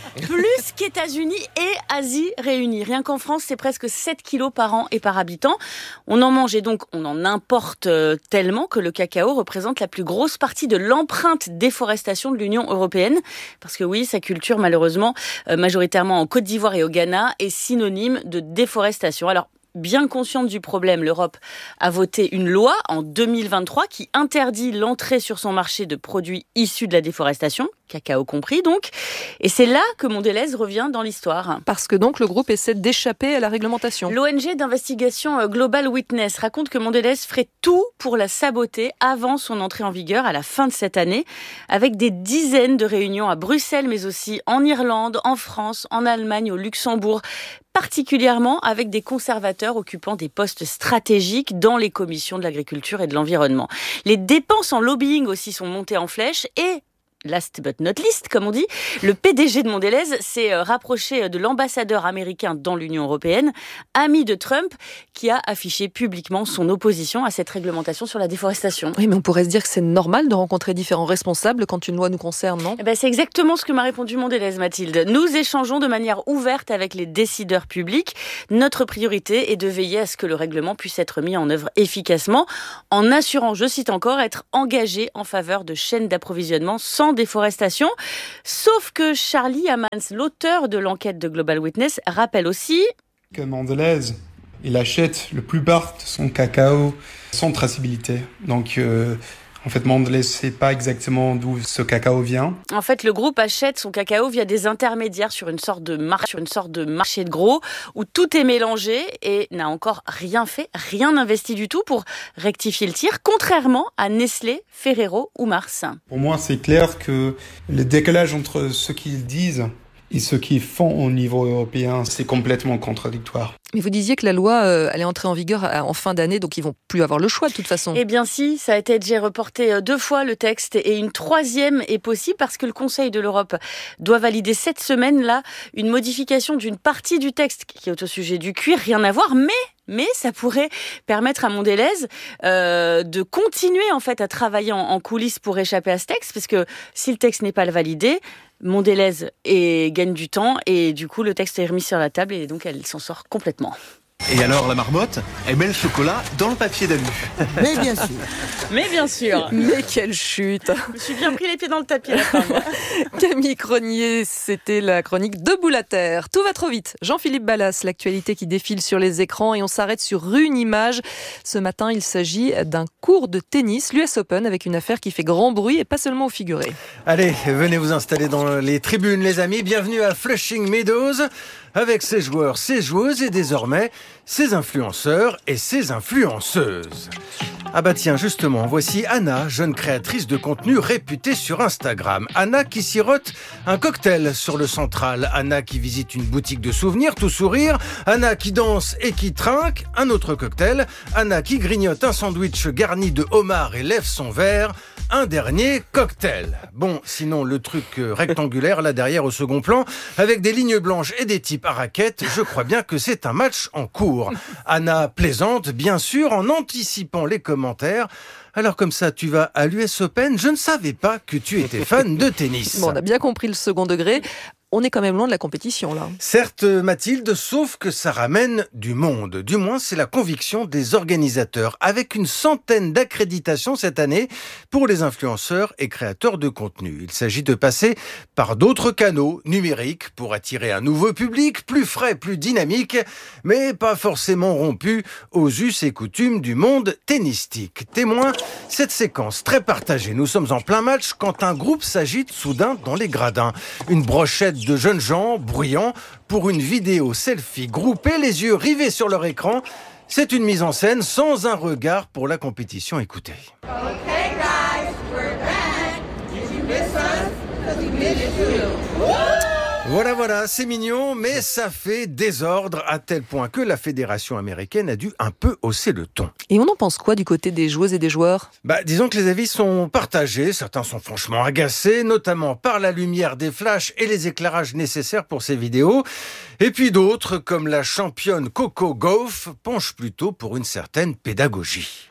[SPEAKER 4] plus qu'États-Unis et Asie réunis. Rien qu'en France, c'est presque sept kilos par an et par habitant. On en mange et donc on en importe tellement que le cacao représente la plus grosse partie de l'empreinte déforestation de l'Union européenne. Parce que oui, sa culture, malheureusement, majoritairement en Côte d'Ivoire et au Ghana, est synonyme de déforestation. Alors, bien consciente du problème, l'Europe a voté une loi en deux mille vingt-trois qui interdit l'entrée sur son marché de produits issus de la déforestation, cacao compris donc. Et c'est là que Mondelez revient dans l'histoire.
[SPEAKER 1] Parce que donc le groupe essaie d'échapper à la réglementation.
[SPEAKER 4] L'O N G d'investigation Global Witness raconte que Mondelez ferait tout pour la saboter avant son entrée en vigueur à la fin de cette année, avec des dizaines de réunions à Bruxelles, mais aussi en Irlande, en France, en Allemagne, au Luxembourg, particulièrement avec des conservateurs occupant des postes stratégiques dans les commissions de l'agriculture et de l'environnement. Les dépenses en lobbying aussi sont montées en flèche et last but not least, comme on dit, le P D G de Mondelez s'est rapproché de l'ambassadeur américain dans l'Union européenne, ami de Trump, qui a affiché publiquement son opposition à cette réglementation sur la déforestation.
[SPEAKER 1] Oui, mais on pourrait se dire que c'est normal de rencontrer différents responsables quand une loi nous concerne, non ?
[SPEAKER 4] Eh ben, c'est exactement ce que m'a répondu Mondelez, Mathilde. Nous échangeons de manière ouverte avec les décideurs publics. Notre priorité est de veiller à ce que le règlement puisse être mis en œuvre efficacement, en assurant, je cite encore, être engagé en faveur de chaînes d'approvisionnement sans déforestation. Sauf que Charlie Hamans, l'auteur de l'enquête de Global Witness, rappelle aussi
[SPEAKER 5] que Mondelez, il achète le plupart de son cacao sans traçabilité. Donc, euh, en fait, Mondelez ne sait pas exactement d'où ce cacao vient.
[SPEAKER 4] En fait, le groupe achète son cacao via des intermédiaires sur une sorte de, mar- sur une sorte de marché de gros où tout est mélangé et n'a encore rien fait, rien investi du tout pour rectifier le tir, contrairement à Nestlé, Ferrero ou Mars.
[SPEAKER 5] Pour moi, c'est clair que le décalage entre ce qu'ils disent et ce qu'ils font au niveau européen, c'est complètement contradictoire.
[SPEAKER 1] Mais vous disiez que la loi euh, allait entrer en vigueur en fin d'année, donc ils vont plus avoir le choix de toute façon.
[SPEAKER 4] Eh bien si, ça a été déjà reporté deux fois le texte et une troisième est possible parce que le Conseil de l'Europe doit valider cette semaine-là une modification d'une partie du texte qui est au sujet du cuir, rien à voir, mais... Mais ça pourrait permettre à Mondelez euh, de continuer en fait à travailler en, en coulisses pour échapper à ce texte, parce que si le texte n'est pas validé, Mondelez est, gagne du temps et du coup le texte est remis sur la table et donc elle s'en sort complètement.
[SPEAKER 6] Et alors la marmotte, elle met le chocolat dans le papier d'alu.
[SPEAKER 4] Mais bien sûr. Mais bien sûr.
[SPEAKER 1] Mais quelle chute.
[SPEAKER 4] Je me suis bien pris les pieds dans le tapis là quand même.
[SPEAKER 1] Camille Cronier, c'était la chronique Debout la Terre. Tout va trop vite. Jean-Philippe Ballas, l'actualité qui défile sur les écrans et on s'arrête sur une image. Ce matin, il s'agit d'un cours de tennis, l'U S Open, avec une affaire qui fait grand bruit et pas seulement au figuré.
[SPEAKER 10] Allez, venez vous installer dans les tribunes les amis. Bienvenue à Flushing Meadows. Avec ses joueurs, ses joueuses et désormais ses influenceurs et ses influenceuses. Ah bah tiens, justement, voici Anna, jeune créatrice de contenu réputée sur Instagram. Anna qui sirote un cocktail sur le central. Anna qui visite une boutique de souvenirs, tout sourire. Anna qui danse et qui trinque un autre cocktail. Anna qui grignote un sandwich garni de homard et lève son verre. Un dernier cocktail. Bon, sinon le truc rectangulaire là derrière au second plan, avec des lignes blanches et des types à raquettes, je crois bien que c'est un match en cours. Anna plaisante, bien sûr, en anticipant les commentaires. Alors comme ça, tu vas à l'U S Open, je ne savais pas que tu étais fan de tennis.
[SPEAKER 1] Bon, on a bien compris le second degré. On est quand même loin de la compétition, là.
[SPEAKER 10] Certes, Mathilde, sauf que ça ramène du monde. Du moins, c'est la conviction des organisateurs. Avec une centaine d'accréditations cette année pour les influenceurs et créateurs de contenu. Il s'agit de passer par d'autres canaux numériques pour attirer un nouveau public, plus frais, plus dynamique, mais pas forcément rompu aux us et coutumes du monde tennistique. Témoin, cette séquence très partagée. Nous sommes en plein match quand un groupe s'agite soudain dans les gradins. Une brochette de jeunes gens bruyants pour une vidéo selfie groupée, les yeux rivés sur leur écran. C'est une mise en scène sans un regard pour la compétition. Écoutez.
[SPEAKER 7] Okay, guys, we're back. Did you miss us? Because we missed you.
[SPEAKER 10] Voilà, voilà, c'est mignon, mais ça fait désordre à tel point que la fédération américaine a dû un peu hausser le ton.
[SPEAKER 1] Et on en pense quoi du côté des joueuses et des joueurs ?
[SPEAKER 10] Bah, disons que les avis sont partagés. Certains sont franchement agacés, notamment par la lumière des flashs et les éclairages nécessaires pour ces vidéos. Et puis d'autres, comme la championne Coco Gauff, penchent plutôt pour une certaine pédagogie.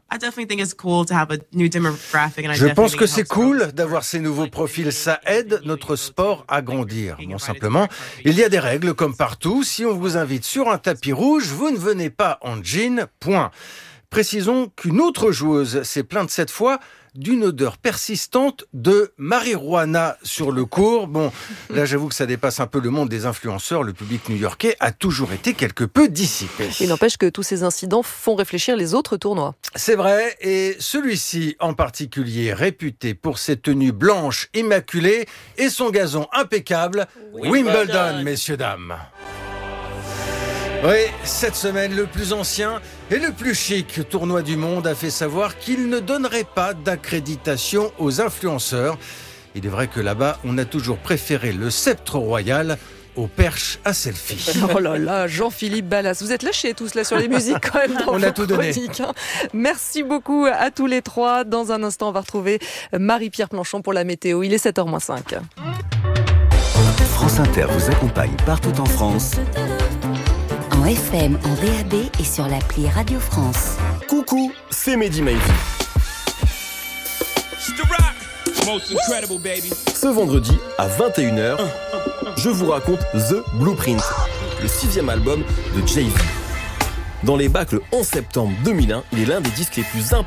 [SPEAKER 10] Je pense que c'est cool d'avoir ces nouveaux profils. Ça aide notre sport à grandir. Bon, simplement, il y a des règles comme partout. Si on vous invite sur un tapis rouge, vous ne venez pas en jean, point. Précisons qu'une autre joueuse s'est plainte cette fois d'une odeur persistante de marijuana sur le court. Bon, là j'avoue que ça dépasse un peu le monde des influenceurs. Le public new-yorkais a toujours été quelque peu dissipé.
[SPEAKER 1] Il n'empêche que tous ces incidents font réfléchir les autres tournois.
[SPEAKER 10] C'est vrai, et celui-ci en particulier, réputé pour ses tenues blanches immaculées et son gazon impeccable, Wimbledon, Wimbledon messieurs, dames. Oui, cette semaine, le plus ancien et le plus chic tournoi du monde a fait savoir qu'il ne donnerait pas d'accréditation aux influenceurs. Il est vrai que là-bas, on a toujours préféré le sceptre royal aux perches à selfie.
[SPEAKER 1] Oh là là, Jean-Philippe Ballas, vous êtes lâchés tous là sur les musiques quand même dans
[SPEAKER 10] on a tout donné.
[SPEAKER 1] Hein. Merci beaucoup à tous les trois. Dans un instant, on va retrouver Marie-Pierre Planchon pour la météo. Il est sept heures moins cinq.
[SPEAKER 17] France Inter vous accompagne partout en France.
[SPEAKER 14] En F M, en D A B et sur l'appli Radio France.
[SPEAKER 28] Coucou, c'est Mehdi Maizy. Ce vendredi à vingt et une heures, je vous raconte The Blueprint, le sixième album de Jay-Z. Dans les bacs le onze septembre deux mille un, il est l'un des disques les plus importants